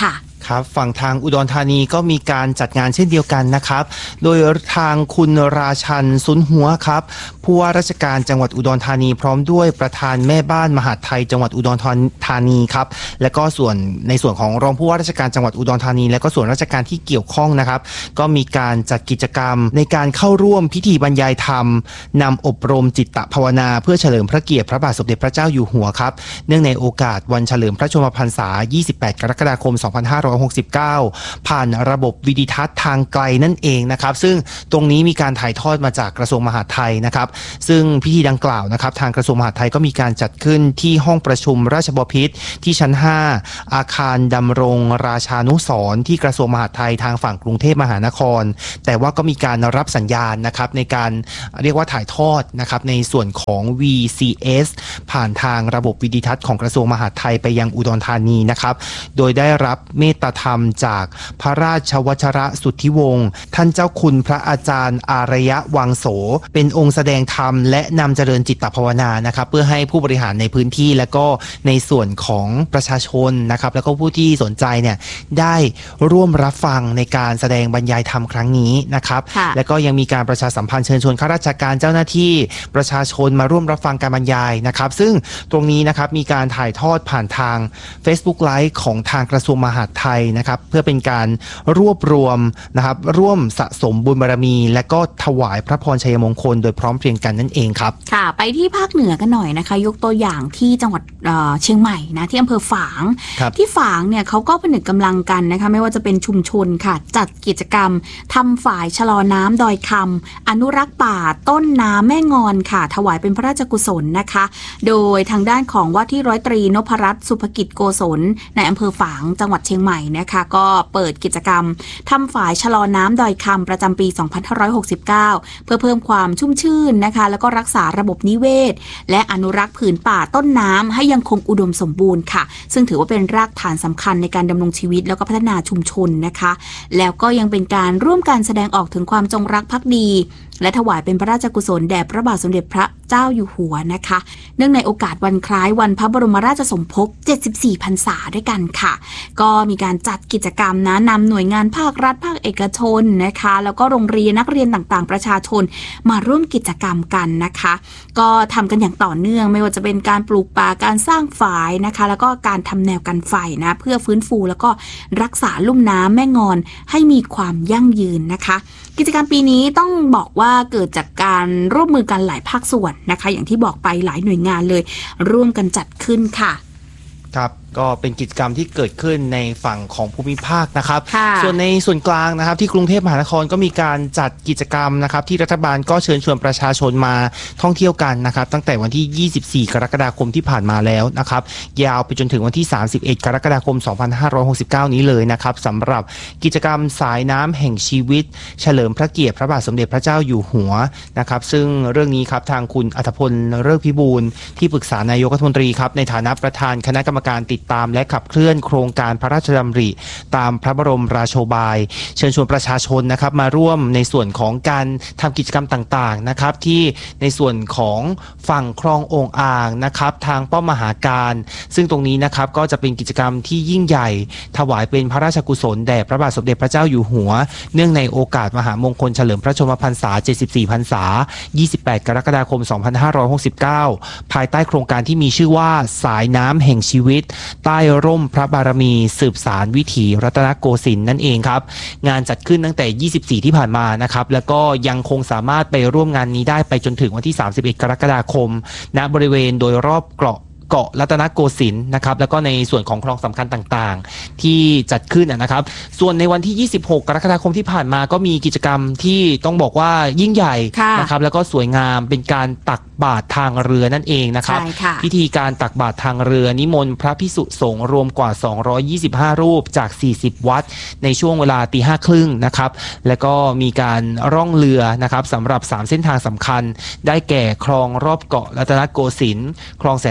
ครับฝั่งทางอุดรธานีก็มีการจัดงานเช่นเดียวกันนะครับโดยทางคุณราชันสุนหัวครับผู้ว่าราชการจังหวัดอุดรธานีพร้อมด้วยประธานแม่บ้านมหาดไทยจังหวัดอุดรธานีครับและก็ส่วนในส่วนของรองผู้ว่าราชการจังหวัดอุดรธานีและก็ส่วนราชการที่เกี่ยวข้องนะครับก็มีการจัดกิจกรรมในการเข้าร่วมพิธีบรรยายธรรมนำอบรมจิตภาวนาเพื่อเฉลิมพระเกียรติพระบาทสมเด็จพระเจ้าอยู่หัวครับเนื่องในโอกาสวันเฉลิมพระชนมพรรษายี่สิบแปดกรกฎาคมสองพันห้าร้อยหกสิบเก้าผ่านระบบวิดิทัศน์ทางไกลนั่นเองนะครับซึ่งตรงนี้มีการถ่ายทอดมาจากกระทรวงมหาดไทยนะครับซึ่งพิธีดังกล่าวนะครับทางกระทรวงมหาดไทยก็มีการจัดขึ้นที่ห้องประชุมราชบพิตรที่ชั้นห้าอาคารดำรงราชานุสรณ์ที่กระทรวงมหาดไทยทางฝั่งกรุงเทพมหานครแต่ว่าก็มีการรับสัญญาณนะครับในการเรียกว่าถ่ายทอดนะครับในส่วนของ วี ซี เอส ผ่านทางระบบวิดิทัศน์ของกระทรวงมหาดไทยไปยังอุดรธานีนะครับโดยได้รับเมตตาธรรมจากพระราชวชระสุทธิวงศ์ท่านเจ้าคุณพระอาจารย์อารยะวังโสเป็นองค์แสดงธรรมและนำเจริญจิตภาวนานะครับเพื่อให้ผู้บริหารในพื้นที่และก็ในส่วนของประชาชนนะครับแล้วก็ผู้ที่สนใจเนี่ยได้ร่วมรับฟังในการแสดงบรรยายธรรมครั้งนี้นะครับและก็ยังมีการประชาสัมพันธ์เชิญชวนข้าราชการเจ้าหน้าที่ประชาชนมาร่วมรับฟังการบรรยายนะครับซึ่งตรงนี้นะครับมีการถ่ายทอดผ่านทาง Facebook Live ของทางกระทรวงมหาดไทยนะครับเพื่อเป็นการรวบรวมนะครับร่วมสะสมบุญบารมีและก็ถวายพระพรชัยมงคลโดยพร้อมเพรียงกันนั่นเองครับค่ะไปที่ภาคเหนือกันหน่อยนะคะยกตัวอย่างที่จังหวัดเชียงใหม่นะที่อำเภอฝางที่ฝางเนี่ยเขาก็ผนึกกำลังกันนะคะไม่ว่าจะเป็นชุมชนค่ะจัดกิจกรรมทำฝ่ายชะลอน้ำดอยคำอนุรักษ์ป่าต้นน้ำแม่งอนค่ะถวายเป็นพระราชกุศลนะคะโดยทางด้านของว่าที่ร้อยตรีนพรัตน์สุภกิจโกศลในอำเภอฝางจังหวัดเชียงใหม่นะคะก็เปิดกิจกรรมทำฝ่ายชะลอน้ำดอยคำประจำปีสองพันห้าร้อยหกสิบเก้าเพื่อเพิ่มความชุ่มชื่นนะคะแล้วก็รักษาระบบนิเวศและอนุรักษ์ผืนป่าต้นน้ำให้ยังคงอุดมสมบูรณ์ค่ะซึ่งถือว่าเป็นรากฐานสำคัญในการดำรงชีวิตแล้วก็พัฒนาชุมชนนะคะแล้วก็ยังเป็นการร่วมกันแสดงออกถึงความจงรักภักดีและถวายเป็นพระราชกุศลแด่พระบาทสมเด็จพระเจ้าอยู่หัวนะคะเนื่องในโอกาสวันคล้ายวันพระบรมราชสมภพเจ็ดสิบสี่พรรษาด้วยกันค่ะก็มีการจัดกิจกรรมนะนำหน่วยงานภาครัฐภาคเอกชนนะคะแล้วก็โรงเรียนนักเรียนต่างๆประชาชนมาร่วมกิจกรรมกันนะคะก็ทำกันอย่างต่อเนื่องไม่ว่าจะเป็นการปลูกป่าการสร้างฝายนะคะแล้วก็การทำแนวกันไฟนะเพื่อฟื้นฟูแล้วก็รักษาลุ่มน้ำแม่งอนให้มีความยั่งยืนนะคะกิจกรรมปีนี้ต้องบอกว่าเกิดจากการร่วมมือกันหลายภาคส่วนนะคะอย่างที่บอกไปหลายหน่วยงานเลยร่วมกันจัดขึ้นค่ะครับก็เป็นกิจกรรมที่เกิดขึ้นในฝั่งของภูมิภาคนะครับส่วนในส่วนกลางนะครับที่กรุงเทพมหานครก็มีการจัดกิจกรรมนะครับที่รัฐบาลก็เชิญชวนประชาชนมาท่องเที่ยวกันนะครับตั้งแต่วันที่ยี่สิบสี่กรกฎาคมที่ผ่านมาแล้วนะครับยาวไปจนถึงวันที่สามสิบเอ็ดกรกฎาคมสองพันห้าร้อยหกสิบเก้านี้เลยนะครับสำหรับกิจกรรมสายน้ำแห่งชีวิตเฉลิมพระเกียรติพระบาทสมเด็จพระเจ้าอยู่หัวนะครับซึ่งเรื่องนี้ครับทางคุณอัธพลฤกษ์พิบูลที่ปรึกษานายกรัฐมนตรีครับในฐานะประธานคณะกรรมการติดตามและขับเคลื่อนโครงการพระราชดำริตามพระบรมราโชบายเชิญชวนประชาชนนะครับมาร่วมในส่วนของการทำกิจกรรมต่างๆนะครับที่ในส่วนของฝั่งคลองโอ่งอ่างนะครับทางป้อมมหาการซึ่งตรงนี้นะครับก็จะเป็นกิจกรรมที่ยิ่งใหญ่ถวายเป็นพระราชกุศลแด่พระบาทสมเด็จพระเจ้าอยู่หัวเนื่องในโอกาสมหามงคลเฉลิมพระชนมพรรษาเจ็ดสิบสี่พรรษายี่สิบแปดกรกฎาคมสองพันห้าร้อยหกสิบเก้าภายใต้โครงการที่มีชื่อว่าสายน้ำแห่งชีวิตใต้ร่มพระบารมีสืบสารวิถีรัตนโกสินทร์นั่นเองครับงานจัดขึ้นตั้งแต่ยี่สิบสี่ที่ผ่านมานะครับแล้วก็ยังคงสามารถไปร่วมงานนี้ได้ไปจนถึงวันที่สามสิบเอ็ดกรกฎาคมณบริเวณโดยรอบเกาะเกาะรัตนโกสินทร์นะครับแล้วก็ในส่วนของคลองสำคัญต่างๆที่จัดขึ้นนะครับส่วนในวันที่ยี่สิบหกกรกฎาคมที่ผ่านมาก็มีกิจกรรมที่ต้องบอกว่ายิ่งใหญ่นะครับแล้วก็สวยงามเป็นการตักบาตรทางเรือนั่นเองนะครับพิธีการตักบาตรทางเรือนิมนต์พระภิกษุสงฆ์รวมกว่าสองร้อยยี่สิบห้ารูปจากสี่สิบวัดในช่วงเวลาตีห้าครึ่งนะครับแล้วก็มีการร่องเรือนะครับสำหรับสามเส้นทางสำคัญได้แก่คลองรอบเกาะรัตนโกสินทร์คลองแสนแสบ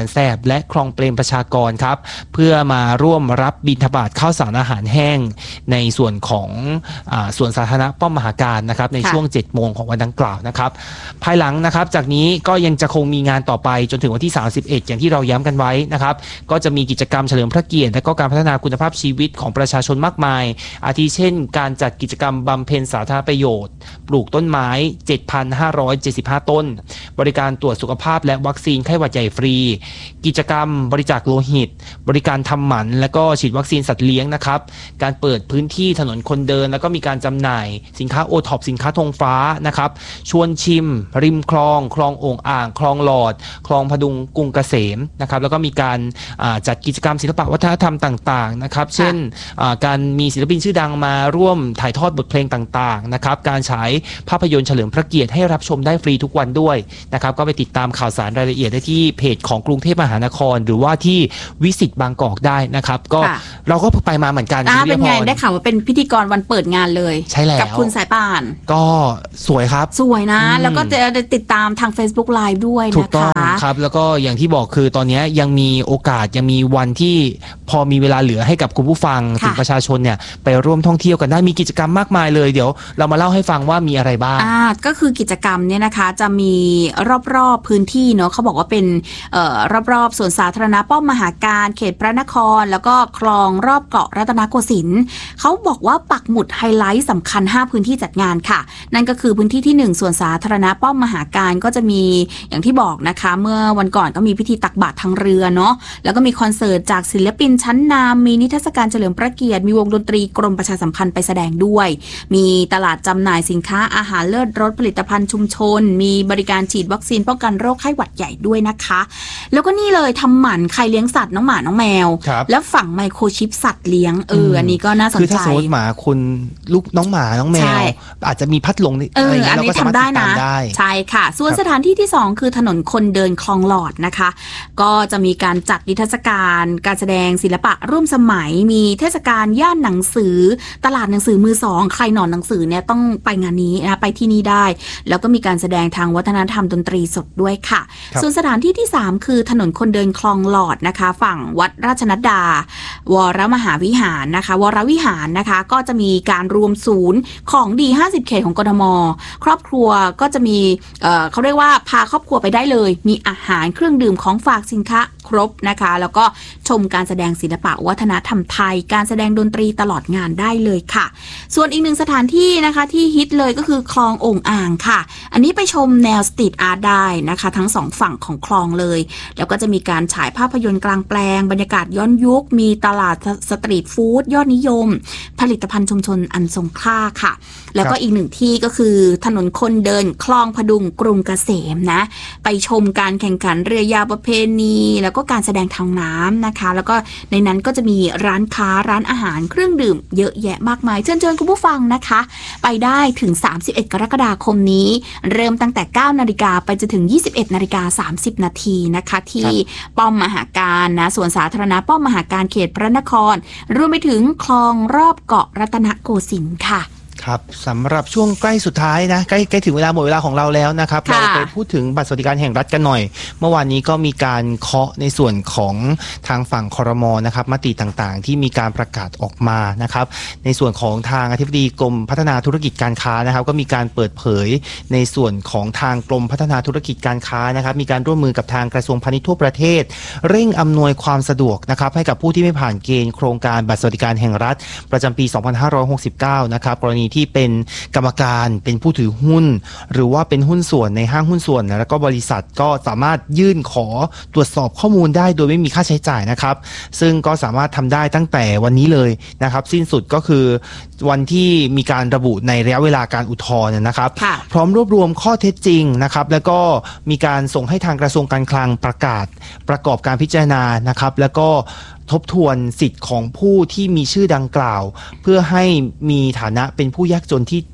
และคลองเปรมประชากรครับเพื่อมาร่วมรับบิณฑบาตข้าวสารอาหารแห้งในส่วนของอ่าส่วนสาธารณะป้อมมหาการนะครับในช่วงเจ็ดโมงของวันดังกล่าวนะครับภายหลังนะครับจากนี้ก็ยังจะคงมีงานต่อไปจนถึงวันที่สามสิบเอ็ดอย่างที่เราย้ำกันไว้นะครับก็จะมีกิจกรรมเฉลิมพระเกียรติและก็การพัฒนาคุณภาพชีวิตของประชาชนมากมายอาทิเช่นการจัดกิจกรรมบำเพ็ญสาธารณประโยชน์ปลูกต้นไม้ เจ็ดพันห้าร้อยเจ็ดสิบห้า ต้นบริการตรวจสุขภาพและวัคซีนไข้หวัดใหญ่ฟรีกิจกรรมบริจาคโลหิตบริการทำหมันและก็ฉีดวัคซีนสัตว์เลี้ยงนะครับการเปิดพื้นที่ถนนคนเดินแล้วก็มีการจำหน่ายสินค้าโอท็อปสินค้าธงฟ้านะครับชวนชิมริมคลองคลองโอ่งอ่างคลองหลอดคลองพดุงกรุงเกษมนะครับแล้วก็มีการจัดกิจกรรมศิลปะวัฒนธรรมต่างๆนะครับเช่นการมีศิลปินชื่อดังมาร่วมถ่ายทอดบทเพลงต่างๆนะครับการฉายภาพยนตร์เฉลิมพระเกียรติให้รับชมได้ฟรีทุกวันด้วยนะครับก็ไปติดตามข่าวสารรายละเอียดได้ที่เพจของกรุงเทพมหานครหรือว่าที่วิสิตบางกอกได้นะครับก็เราก็ไปมาเหมือนกันเป็นไงได้ข่าวว่าเป็นพิธีกรวันเปิดงานเลยใช่แล้วกับคุณสายป่านก็สวยครับสวยนะแล้วก็จะติดตามทาง Facebook Live ด้วยนะคะถูกต้องครับแล้วก็อย่างที่บอกคือตอนนี้ยังมีโอกาสยังมีวันที่พอมีเวลาเหลือให้กับคุณผู้ฟังถึงประชาชนเนี่ยไปร่วมท่องเที่ยวกันได้มีกิจกรรมมากมายเลยเดี๋ยวเรามาเล่าให้ฟังว่ามีอะไรบ้างอ่าก็คือกิจกรรมเนี่ยนะคะจะมีรอบๆพื้นที่เนาะเขาบอกว่าเป็นเอ่อรอบๆสวนสาธารณะป้อมมหาการเขตพระนครแล้วก็คลองรอบเกาะรัตนโกสินทร์เขาบอกว่าปักหมุดไฮไลท์สำคัญห้าพื้นที่จัดงานค่ะนั่นก็คือพื้นที่ที่หนึ่งสวนสาธารณะป้อมมหาการก็จะมีอย่างที่บอกนะคะเมื่อวันก่อนก็มีพิธีตักบาตรทางเรือเนาะแล้วก็มีคอนเสิร์ตจากศิลปินชั้นนำมีนิทรรศการเฉลิมพระเกียรติมีวงดนตรีกรมประชาสัมพันธ์ไปแสดงด้วยมีตลาดจำหน่ายสินค้าอาหารเลิศรสผลิตภัณฑ์ชุมชนมีบริการฉีดวัคซีนป้องกันโรคไข้หวัดใหญ่ด้วยนะคะแล้วก็นี่เลยทำหมันใครเลี้ยงสัตว์น้องหมาน้องแมวแล้วฝังไมโครชิปสัตว์เลี้ยงเอออันนี้ก็น่าสนใจคือถ้าสมมติหมาคุณลูกน้องหมาน้องแมวอาจจะมีพัดลมอะไรอย่างเงี้ยเราก็สามารถติดตามได้ใช่ค่ะส่วนสถานที่ที่สองคือถนนคนเดินคลองหลอดนะคะก็จะมีการจัดนิทรรศการการแสดงศิลปะร่วมสมัยมีเทศกาลย่านหนังสือตลาดหนังสือมือสองใครหนอนหนังสือเนี่ยต้องไปงานนี้นะไปที่นี่ได้แล้วก็มีการแสดงทางวัฒนธรรมดนตรีสดด้วยค่ะส่วนสถานที่ที่สามคือถนนคนเดินคลองหลอดนะคะฝั่งวัดราชนัดดาวรมหาวิหารนะคะวรวิหารนะคะก็จะมีการรวมศูนย์ของดีห้าสิบเขตของกทมครอบครัวก็จะมีเอ่อเขาเรียกว่าพาครอบครัวไปได้เลยมีอาหารเครื่องดื่มของฝากสินค้าครบนะคะแล้วก็ชมการแสดงศิลปะวัฒนธรรมไทยการแสดงดนตรีตลอดงานได้เลยค่ะส่วนอีกหนึ่งสถานที่นะคะที่ฮิตเลยก็คือคลองโอ่งอ่างค่ะอันนี้ไปชมแนวสตรีทอาร์ตได้นะคะทั้งสองฝั่งของคลองเลยแล้วก็จะมีการฉายภาพยนตร์กลางแปลงบรรยากาศย้อนยุคมีตลาดสตรีทฟู้ดยอดนิยมผลิตภัณฑ์ชุมชนอันทรงค่าค่ะแล้วก็อีกหนึ่งที่ก็คือถนนคนเดินคลองพดุงกรุงเกษมนะไปชมการแข่งขันเรือยาวประเพณีแล้วก็การแสดงทางน้ำนะคะแล้วก็ในนั้นก็จะมีร้านค้าร้านอาหารเครื่องดื่มเยอะแยะมากมายเชิญชวนคุณผู้ฟังนะคะไปได้ถึงสามสิบเอ็ดกรกฎาคมนี้เริ่มตั้งแต่เก้านาฬิกาไปจนถึงยี่สิบเอ็ดนาฬิกาสามสิบนาทีนะคะที่ป้อมมหาการนะสวนสาธารณะป้อมมหาการเขตพระนครรวมไปถึงคลองรอบเกาะรัตนโกสินทร์ค่ะครับสำหรับช่วงใกล้สุดท้ายนะใกล้ใกล้ถึงเวลาหมดเวลาของเราแล้วนะครับเราไปพูดถึงบัตรสวัสดิการแห่งรัฐกันหน่อยเมื่อวานนี้ก็มีการเคาะในส่วนของทางฝั่งครม.นะครับมติต่างๆที่มีการประกาศออกมานะครับในส่วนของทางอธิบดีกรมพัฒนาธุรกิจการค้านะครับก็มีการเปิดเผยในส่วนของทางกรมพัฒนาธุรกิจการค้านะครับมีการร่วมมือกับทางกระทรวงพาณิชย์ทั่วประเทศเร่งอำนวยความสะดวกนะครับให้กับผู้ที่ไม่ผ่านเกณฑ์โครงการบัตรสวัสดิการแห่งรัฐประจำปี สองพันห้าร้อยหกสิบเก้า นะครับกรณีที่เป็นกรรมการเป็นผู้ถือหุ้นหรือว่าเป็นหุ้นส่วนในห้างหุ้นส่วนแล้วก็บริษัทก็สามารถยื่นขอตรวจสอบข้อมูลได้โดยไม่มีค่าใช้จ่ายนะครับซึ่งก็สามารถทำได้ตั้งแต่วันนี้เลยนะครับสิ้นสุดก็คือวันที่มีการระบุในระยะเวลาการอุทธรณ์นะครับพร้อมรวบรวมข้อเท็จจริงนะครับแล้วก็มีการส่งให้ทางกระทรวงการคลังประกาศประกอบการพิจารณานะครับแล้วก็ทบทวนสิทธิ์ของผู้ที่มีชื่อดังกล่าวเพื่อให้มีฐานะเป็นผู้ยากจนที่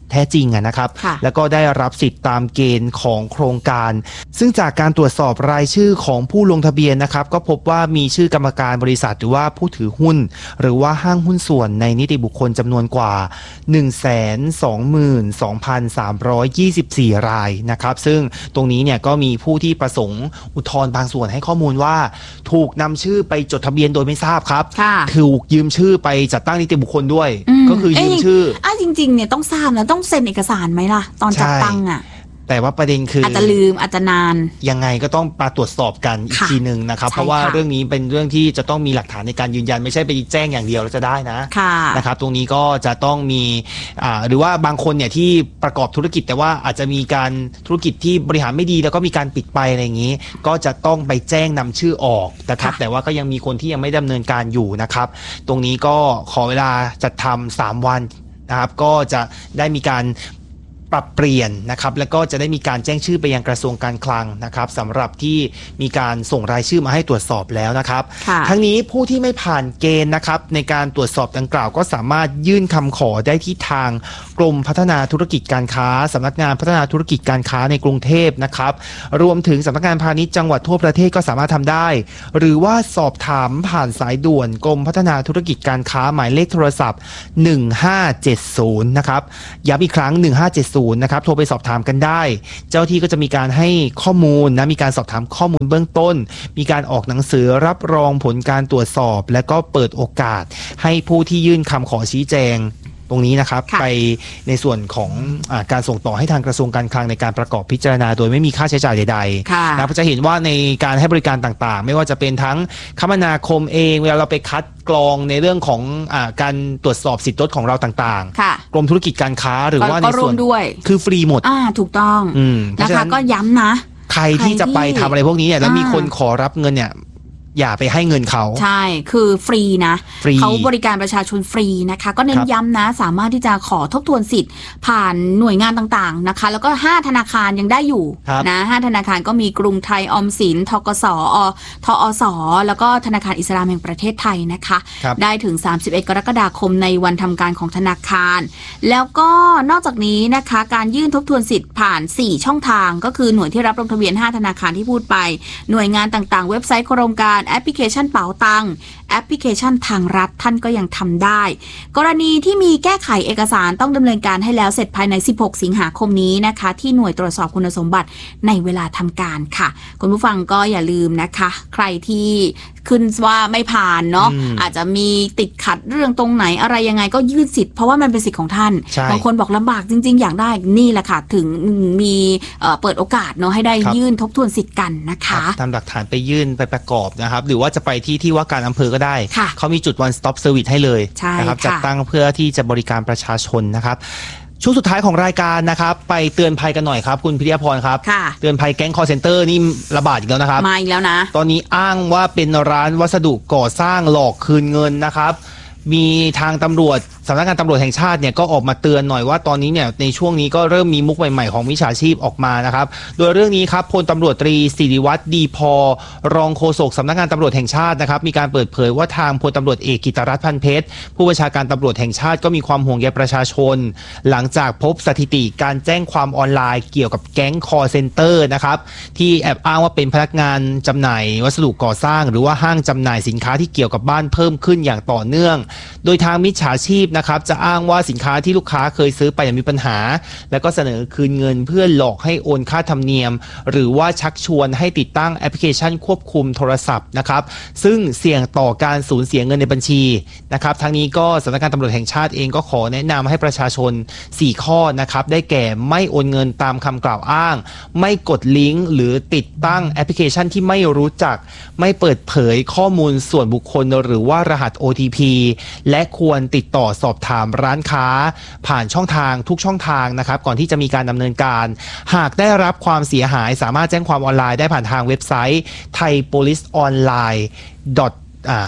แท้จริงนะครับแล้วก็ได้รับสิทธิ์ตามเกณฑ์ของโครงการซึ่งจากการตรวจสอบรายชื่อของผู้ลงทะเบียนนะครับก็พบว่ามีชื่อกรรมการบริษัทหรือว่าผู้ถือหุ้นหรือว่าห้างหุ้นส่วนในนิติบุคคลจำนวนกว่า หนึ่งแสนสองหมื่นสองพันสามร้อยยี่สิบสี่ รายนะครับซึ่งตรงนี้เนี่ยก็มีผู้ที่ประสงค์อุทธรณ์บางส่วนให้ข้อมูลว่าถูกนำชื่อไปจดทะเบียนโดยไม่ทราบครับถูกยืมชื่อไปจัดตั้งนิติบุคคลด้วยก็คือยืมชื่ออ่ะจริงๆเนี่ยต้องทราบนะต้องเซ็นเอกสารไหมล่ะตอนจัดตั้งอ่ะแต่ว่าประเด็นคืออาจจะลืมอาจจะนานยังไงก็ต้องมาตรวจสอบกันอีกทีหนึ่งนะครับเพราะว่าเรื่องนี้เป็นเรื่องที่จะต้องมีหลักฐานในการยืนยันไม่ใช่ไปแจ้งอย่างเดียวแล้วจะได้นะนะครับตรงนี้ก็จะต้องมีอ่าหรือว่าบางคนเนี่ยที่ประกอบธุรกิจแต่ว่าอาจจะมีการธุรกิจที่บริหารไม่ดีแล้วก็มีการปิดไปอะไรอย่างนี้ก็จะต้องไปแจ้งนำชื่อออกนะครับแต่ว่าก็ยังมีคนที่ยังไม่ดำเนินการอยู่นะครับตรงนี้ก็ขอเวลาจัดทำสามวันนะครับก็จะได้มีการปรับเปลี่ยนนะครับแล้วก็จะได้มีการแจ้งชื่อไปยังกระทรวงการคลังนะครับสำหรับที่มีการส่งรายชื่อมาให้ตรวจสอบแล้วนะครับทั้งนี้ผู้ที่ไม่ผ่านเกณฑ์นะครับในการตรวจสอบดังกล่าวก็สามารถยื่นคำขอได้ที่ทางกรมพัฒนาธุรกิจการค้าสำนักงานพัฒนาธุรกิจการค้าในกรุงเทพนะครับรวมถึงสำนักงานพาณิชย์จังหวัดทั่วประเทศก็สามารถทำได้หรือว่าสอบถามผ่านสายด่วนกรมพัฒนาธุรกิจการค้าหมายเลขโทรศัพท์หนึ่งห้าเจ็ดศูนย์นะครับย้ำอีกครั้งหนึ่งห้าเจ็ดศูนย์นะครับโทรไปสอบถามกันได้เจ้าที่ก็จะมีการให้ข้อมูลนะมีการสอบถามข้อมูลเบื้องต้นมีการออกหนังสือรับรองผลการตรวจสอบและก็เปิดโอกาสให้ผู้ที่ยื่นคำขอชี้แจงตรงนี้นะครับไปในส่วนของอ่าการส่งต่อให้ทางกระทรวงการคลังในการประกอบพิจารณาโดยไม่มีค่าใช้จ่ายใดๆนะจะเห็นว่าในการให้บริการต่างๆไม่ว่าจะเป็นทั้งคมนาคมเองเวลาเราไปคัดกรองในเรื่องของอ่าการตรวจสอบสิทธิรถของเราต่างๆกรมธุรกิจการค้าหรือว่าในส่วนคือฟรีหมดอ่าถูกต้องนะคะก็ย้ำนะใครที่จะไปทำอะไรพวกนี้เนี่ยแล้วมีคนขอรับเงินเนี่ยอย่าไปให้เงินเขาใช่คือฟรีนะเขาบริการประชาชนฟรีนะคะก็เน้นย้ำนะสามารถที่จะขอทบทวนสิทธิ์ผ่านหน่วยงานต่างๆนะคะแล้วก็ห้าธนาคารยังได้อยู่นะห้าธนาคารก็มีกรุงไทยออมสินธกสอทอสแล้วก็ธนาคารอิสลามแห่งประเทศไทยนะคะได้ถึงสามสิบเอ็ดกรกฎาคมในวันทำการของธนาคารแล้วก็นอกจากนี้นะคะการยื่นทบทวนสิทธิ์ผ่านสี่ช่องทางก็คือหน่วยที่รับลงทะเบียนห้าธนาคารที่พูดไปหน่วยงานต่างๆเว็บไซต์โครงการแอปพลิเคชันเป๋าตังแอปพลิเคชันทางรัฐท่านก็ยังทำได้กรณีที่มีแก้ไขเอกสารต้องดำเนินการให้แล้วเสร็จภายในสิบหกสิงหาคมนี้นะคะที่หน่วยตรวจสอบคุณสมบัติในเวลาทำการค่ะคุณผู้ฟังก็อย่าลืมนะคะใครที่ขึ้นว่าไม่ผ่านเนาะ อ, อาจจะมีติดขัดเรื่องตรงไหนอะไรยังไงก็ยื่นสิทธิ์เพราะว่ามันเป็นสิทธิ์ของท่านบางคนบอกลำบากจริงๆอยากได้นี่แหละค่ะถึงมีเปิดโอกาสเนาะให้ได้ยื่นทบทวนสิทธิ์กันนะคะทำหลักฐานไปยื่นไปประกอบนะครับหรือว่าจะไปที่ที่ว่าการอำเภอก็ได้เขามีจุด one stop service ให้เลยนะครับจัดตั้งเพื่อที่จะบริการประชาชนนะครับช่วงสุดท้ายของรายการนะครับไปเตือนภัยกันหน่อยครับคุณพิทยาพรครับเตือนภัยแก๊งคอลเซ็นเตอร์นี่ระบาดอีกแล้วนะครับมาอีกแล้วนะตอนนี้อ้างว่าเป็นร้านวัสดุก่อสร้างหลอกคืนเงินนะครับมีทางตำรวจสำนักงานตำรวจแห่งชาติเนี่ยก็ออกมาเตือนหน่อยว่าตอนนี้เนี่ยในช่วงนี้ก็เริ่มมีมุกใหม่ๆของมิจฉาชีพออกมานะครับโดยเรื่องนี้ครับพลตำรวจตรีศิริวัฒน์ดีพอรองโฆษกสำนักงานตำรวจแห่งชาตินะครับมีการเปิดเผยว่าทางพลตำรวจเอกกิตรัตน์พันเพชรผู้บัญชาการตำรวจแห่งชาติก็มีความห่วงใยประชาชนหลังจากพบสถิติการแจ้งความออนไลน์เกี่ยวกับแก๊งคอลเซ็นเตอร์นะครับที่แอบอ้างว่าเป็นพนักงานจำหน่ายวัสดุก่อสร้างหรือว่าห้างจำหน่ายสินค้าที่เกี่ยวกับบ้านเพิ่มขึ้นอย่างต่อเนื่องโดยทางมิจฉาชีพนะครับจะอ้างว่าสินค้าที่ลูกค้าเคยซื้อไปมีปัญหาแล้วก็เสนอคืนเงินเพื่อหลอกให้โอนค่าธรรมเนียมหรือว่าชักชวนให้ติดตั้งแอปพลิเคชันควบคุมโทรศัพท์นะครับซึ่งเสี่ยงต่อการสูญเสียเงินในบัญชีนะครับทั้งนี้ก็สำนักงานตำรวจแห่งชาติเองก็ขอแนะนำให้ประชาชนสี่ข้อนะครับได้แก่ไม่โอนเงินตามคำกล่าวอ้างไม่กดลิงก์หรือติดตั้งแอปพลิเคชันที่ไม่รู้จักไม่เปิดเผยข้อมูลส่วนบุคคลหรือว่ารหัส โอ ที พี และควรติดต่อสอบถามร้านค้าผ่านช่องทางทุกช่องทางนะครับก่อนที่จะมีการดำเนินการหากได้รับความเสียหายสามารถแจ้งความออนไลน์ได้ผ่านทางเว็บไซต์ ไทยโพลิสออนไลน์ ดอท อ่า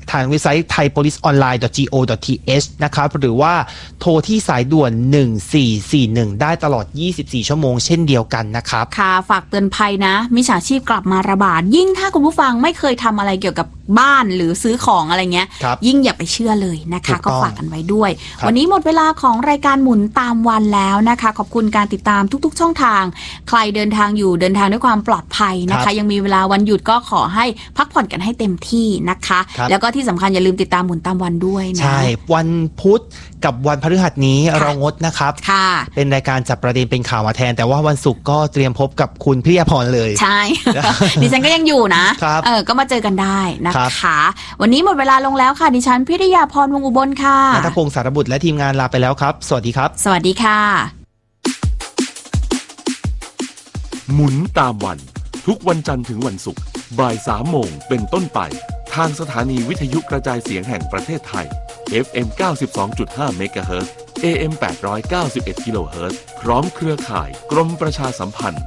ทางเว็บไซต์ ไทยโพลิสออนไลน์ ดอท จี โอ ดอท ที เอช นะครับหรือว่าโทรที่สายด่วนหนึ่งสี่สี่หนึ่งได้ตลอดยี่สิบสี่ชั่วโมงเช่นเดียวกันนะครับค่ะฝากเตือนภัยนะมิจฉาชีพกลับมาระบาดยิ่งถ้าคุณผู้ฟังไม่เคยทำอะไรเกี่ยวกับบ้านหรือซื้อของอะไรเงี้ยยิ่งอย่าไปเชื่อเลยนะคะก็ฝากกันไว้ด้วยวันนี้หมดเวลาของรายการหมุนตามวันแล้วนะคะขอบคุณการติดตามทุกๆช่องทางใครเดินทางอยู่เดินทางด้วยความปลอดภัยนะคะยังมีเวลาวันหยุดก็ขอให้พักผ่อนกันให้เต็มที่นะคะแล้วก็ที่สำคัญอย่าลืมติดตามหมุนตามวันด้วยนะใช่วันพุธกับวันพฤหัสนี้เรางดนะครับเป็นรายการจับประเด็นเป็นข่าวมาแทนแต่ว่าวันศุกร์ก็เตรียมพบกับคุณพิยาพรเลยใช่ ดิฉันก็ยังอยู่นะเออก็มาเจอกันได้นะคะวันนี้หมดเวลาลงแล้วค่ะดิฉันพิยาพรวงอุบลค่ะณัฐพงศ์สารบุตรและทีมงานลาไปแล้วครับสวัสดีครับสวัสดีค่ะหมุนตามวันทุกวันจันทร์ถึงวันศุกร์บ่ายสามโมงเป็นต้นไปทางสถานีวิทยุกระจายเสียงแห่งประเทศไทย เอฟ เอ็ม เก้าสิบสองจุดห้า เมกะเฮิรตซ์ เอ เอ็ม แปดร้อยเก้าสิบเอ็ด กิโลเฮิรตซ์พร้อมเครือข่ายกรมประชาสัมพันธ์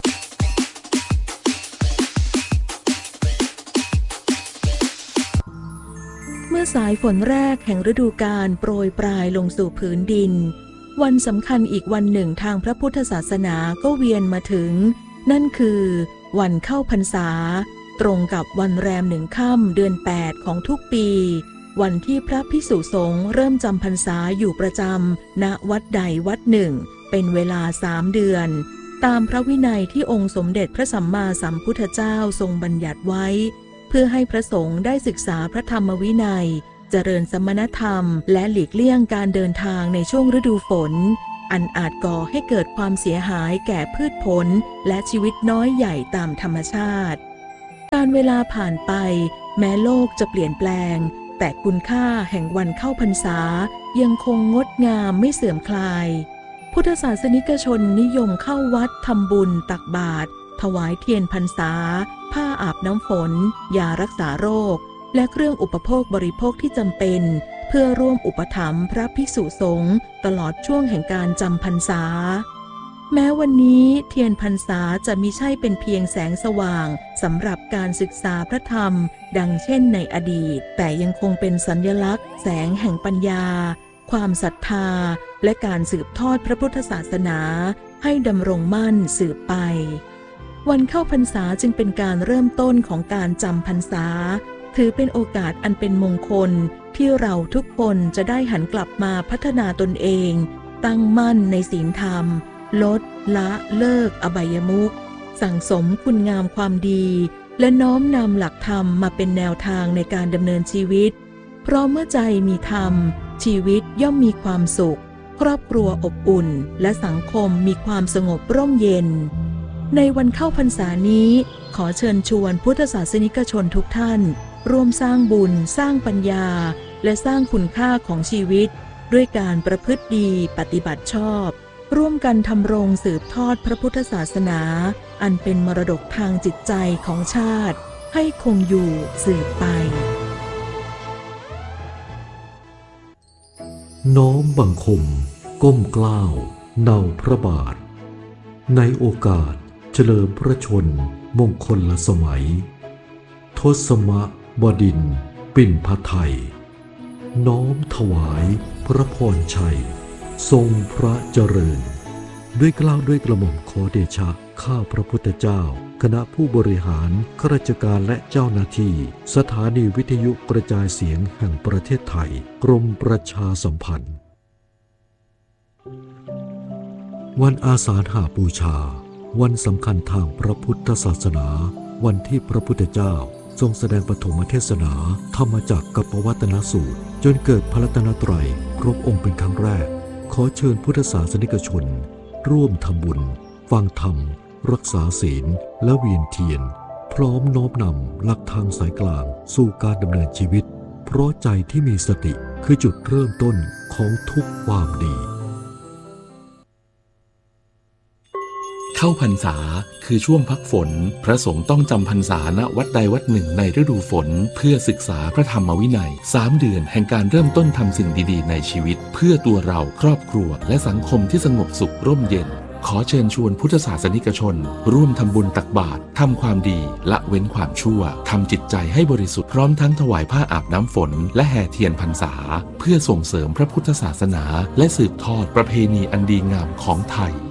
เมื่อสายฝนแรกแห่งฤดูกาลโปรยปลายลงสู่ผืนดินวันสำคัญอีกวันหนึ่งทางพระพุทธศาสนาก็เวียนมาถึงนั่นคือวันเข้าพรรษาตรงกับวันแรมหนึ่งค่ำเดือนแปดของทุกปีวันที่พระภิกษุสงฆ์เริ่มจำพรรษาอยู่ประจำณวัดใดวัดหนึ่งเป็นเวลาสามเดือนตามพระวินัยที่องค์สมเด็จพระสัมมาสัมพุทธเจ้าทรงบัญญัติไว้เพื่อให้พระสงฆ์ได้ศึกษาพระธรรมวินัยเจริญสมณธรรมและหลีกเลี่ยงการเดินทางในช่วงฤดูฝนอันอาจก่อให้เกิดความเสียหายแก่พืชผลและชีวิตน้อยใหญ่ตามธรรมชาติการเวลาผ่านไปแม้โลกจะเปลี่ยนแปลงแต่คุณค่าแห่งวันเข้าพรรษายังคงงดงามไม่เสื่อมคลายพุทธศาสนิกชนนิยมเข้าวัดทำบุญตักบาตรถวายเทียนพรรษาผ้าอาบน้ำฝนยารักษาโรคและเครื่องอุปโภคบริโภคที่จำเป็นเพื่อร่วมอุปถัมภ์พระภิกษุสงฆ์ตลอดช่วงแห่งการจำพรรษาแม้วันนี้เทียนพรรษาจะมิใช่เป็นเพียงแสงสว่างสำหรับการศึกษาพระธรรมดังเช่นในอดีตแต่ยังคงเป็นสัญลักษณ์แสงแห่งปัญญาความศรัทธาและการสืบทอดพระพุทธศาสนาให้ดำรงมั่นสืบไปวันเข้าพรรษาจึงเป็นการเริ่มต้นของการจำพรรษาถือเป็นโอกาสอันเป็นมงคลที่เราทุกคนจะได้หันกลับมาพัฒนาตนเองตั้งมั่นในศีลธรรมลดละเลิกอบายมุขสั่งสมคุณงามความดีและน้อมนำหลักธรรมมาเป็นแนวทางในการดำเนินชีวิตเพราะเมื่อใจมีธรรมชีวิตย่อมมีความสุขครอบครัวอบอุ่นและสังคมมีความสงบร่มเย็นในวันเข้าพรรษานี้ขอเชิญชวนพุทธศาสนิกชนทุกท่านร่วมสร้างบุญสร้างปัญญาและสร้างคุณค่าของชีวิตด้วยการประพฤติดีปฏิบัติชอบร่วมกันทำรงสืบทอดพระพุทธศาสนาอันเป็นมรดกทางจิตใจของชาติให้คงอยู่สืบไปน้อมบังคมก้มเกล้าเนาพระบาทในโอกาสเฉลิมพระชนมงคลละสมัยทศมบดินทร์ปิ่นพไทยน้อมถวายพระพรชัยทรงพระเจริญด้วยเกล้าด้วยกระหม่อมขอเดชะข้าพระพุทธเจ้าคณะผู้บริหารข้าราชการและเจ้าหน้าที่สถานีวิทยุกระจายเสียงแห่งประเทศไทยกรมประชาสัมพันธ์วันอาสาฬหบูชาวันสำคัญทางพระพุทธศาสนาวันที่พระพุทธเจ้าทรงแสดงปฐมเทศนาธรรมจักรกับปวัตนสูตรจนเกิดพระรัตนตรัยครบองค์เป็นครั้งแรกขอเชิญพุทธศาสนิกชนร่วมทำบุญฟังธรรมรักษาศีลและเวียนเทียนพร้อมน้อมนำหลักทางสายกลางสู่การดำเนินชีวิตเพราะใจที่มีสติคือจุดเริ่มต้นของทุกความดีเข้าพรรษาคือช่วงพักฝนพระสงฆ์ต้องจำพรรษาณวัดใดวัดหนึ่งในฤดูฝนเพื่อศึกษาพระธรรมวินัยสามเดือนแห่งการเริ่มต้นทำสิ่งดีๆในชีวิตเพื่อตัวเราครอบครัวและสังคมที่สงบสุขร่มเย็นขอเชิญชวนพุทธศาสนิกชนร่วมทำบุญตักบาตรทำความดีละเว้นความชั่วทำจิตใจให้บริสุทธิ์พร้อมทั้งถวายผ้าอาบน้ำฝนและแห่เทียนพรรษาเพื่อส่งเสริมพระพุทธศาสนาและสืบทอดประเพณีอันดีงามของไทย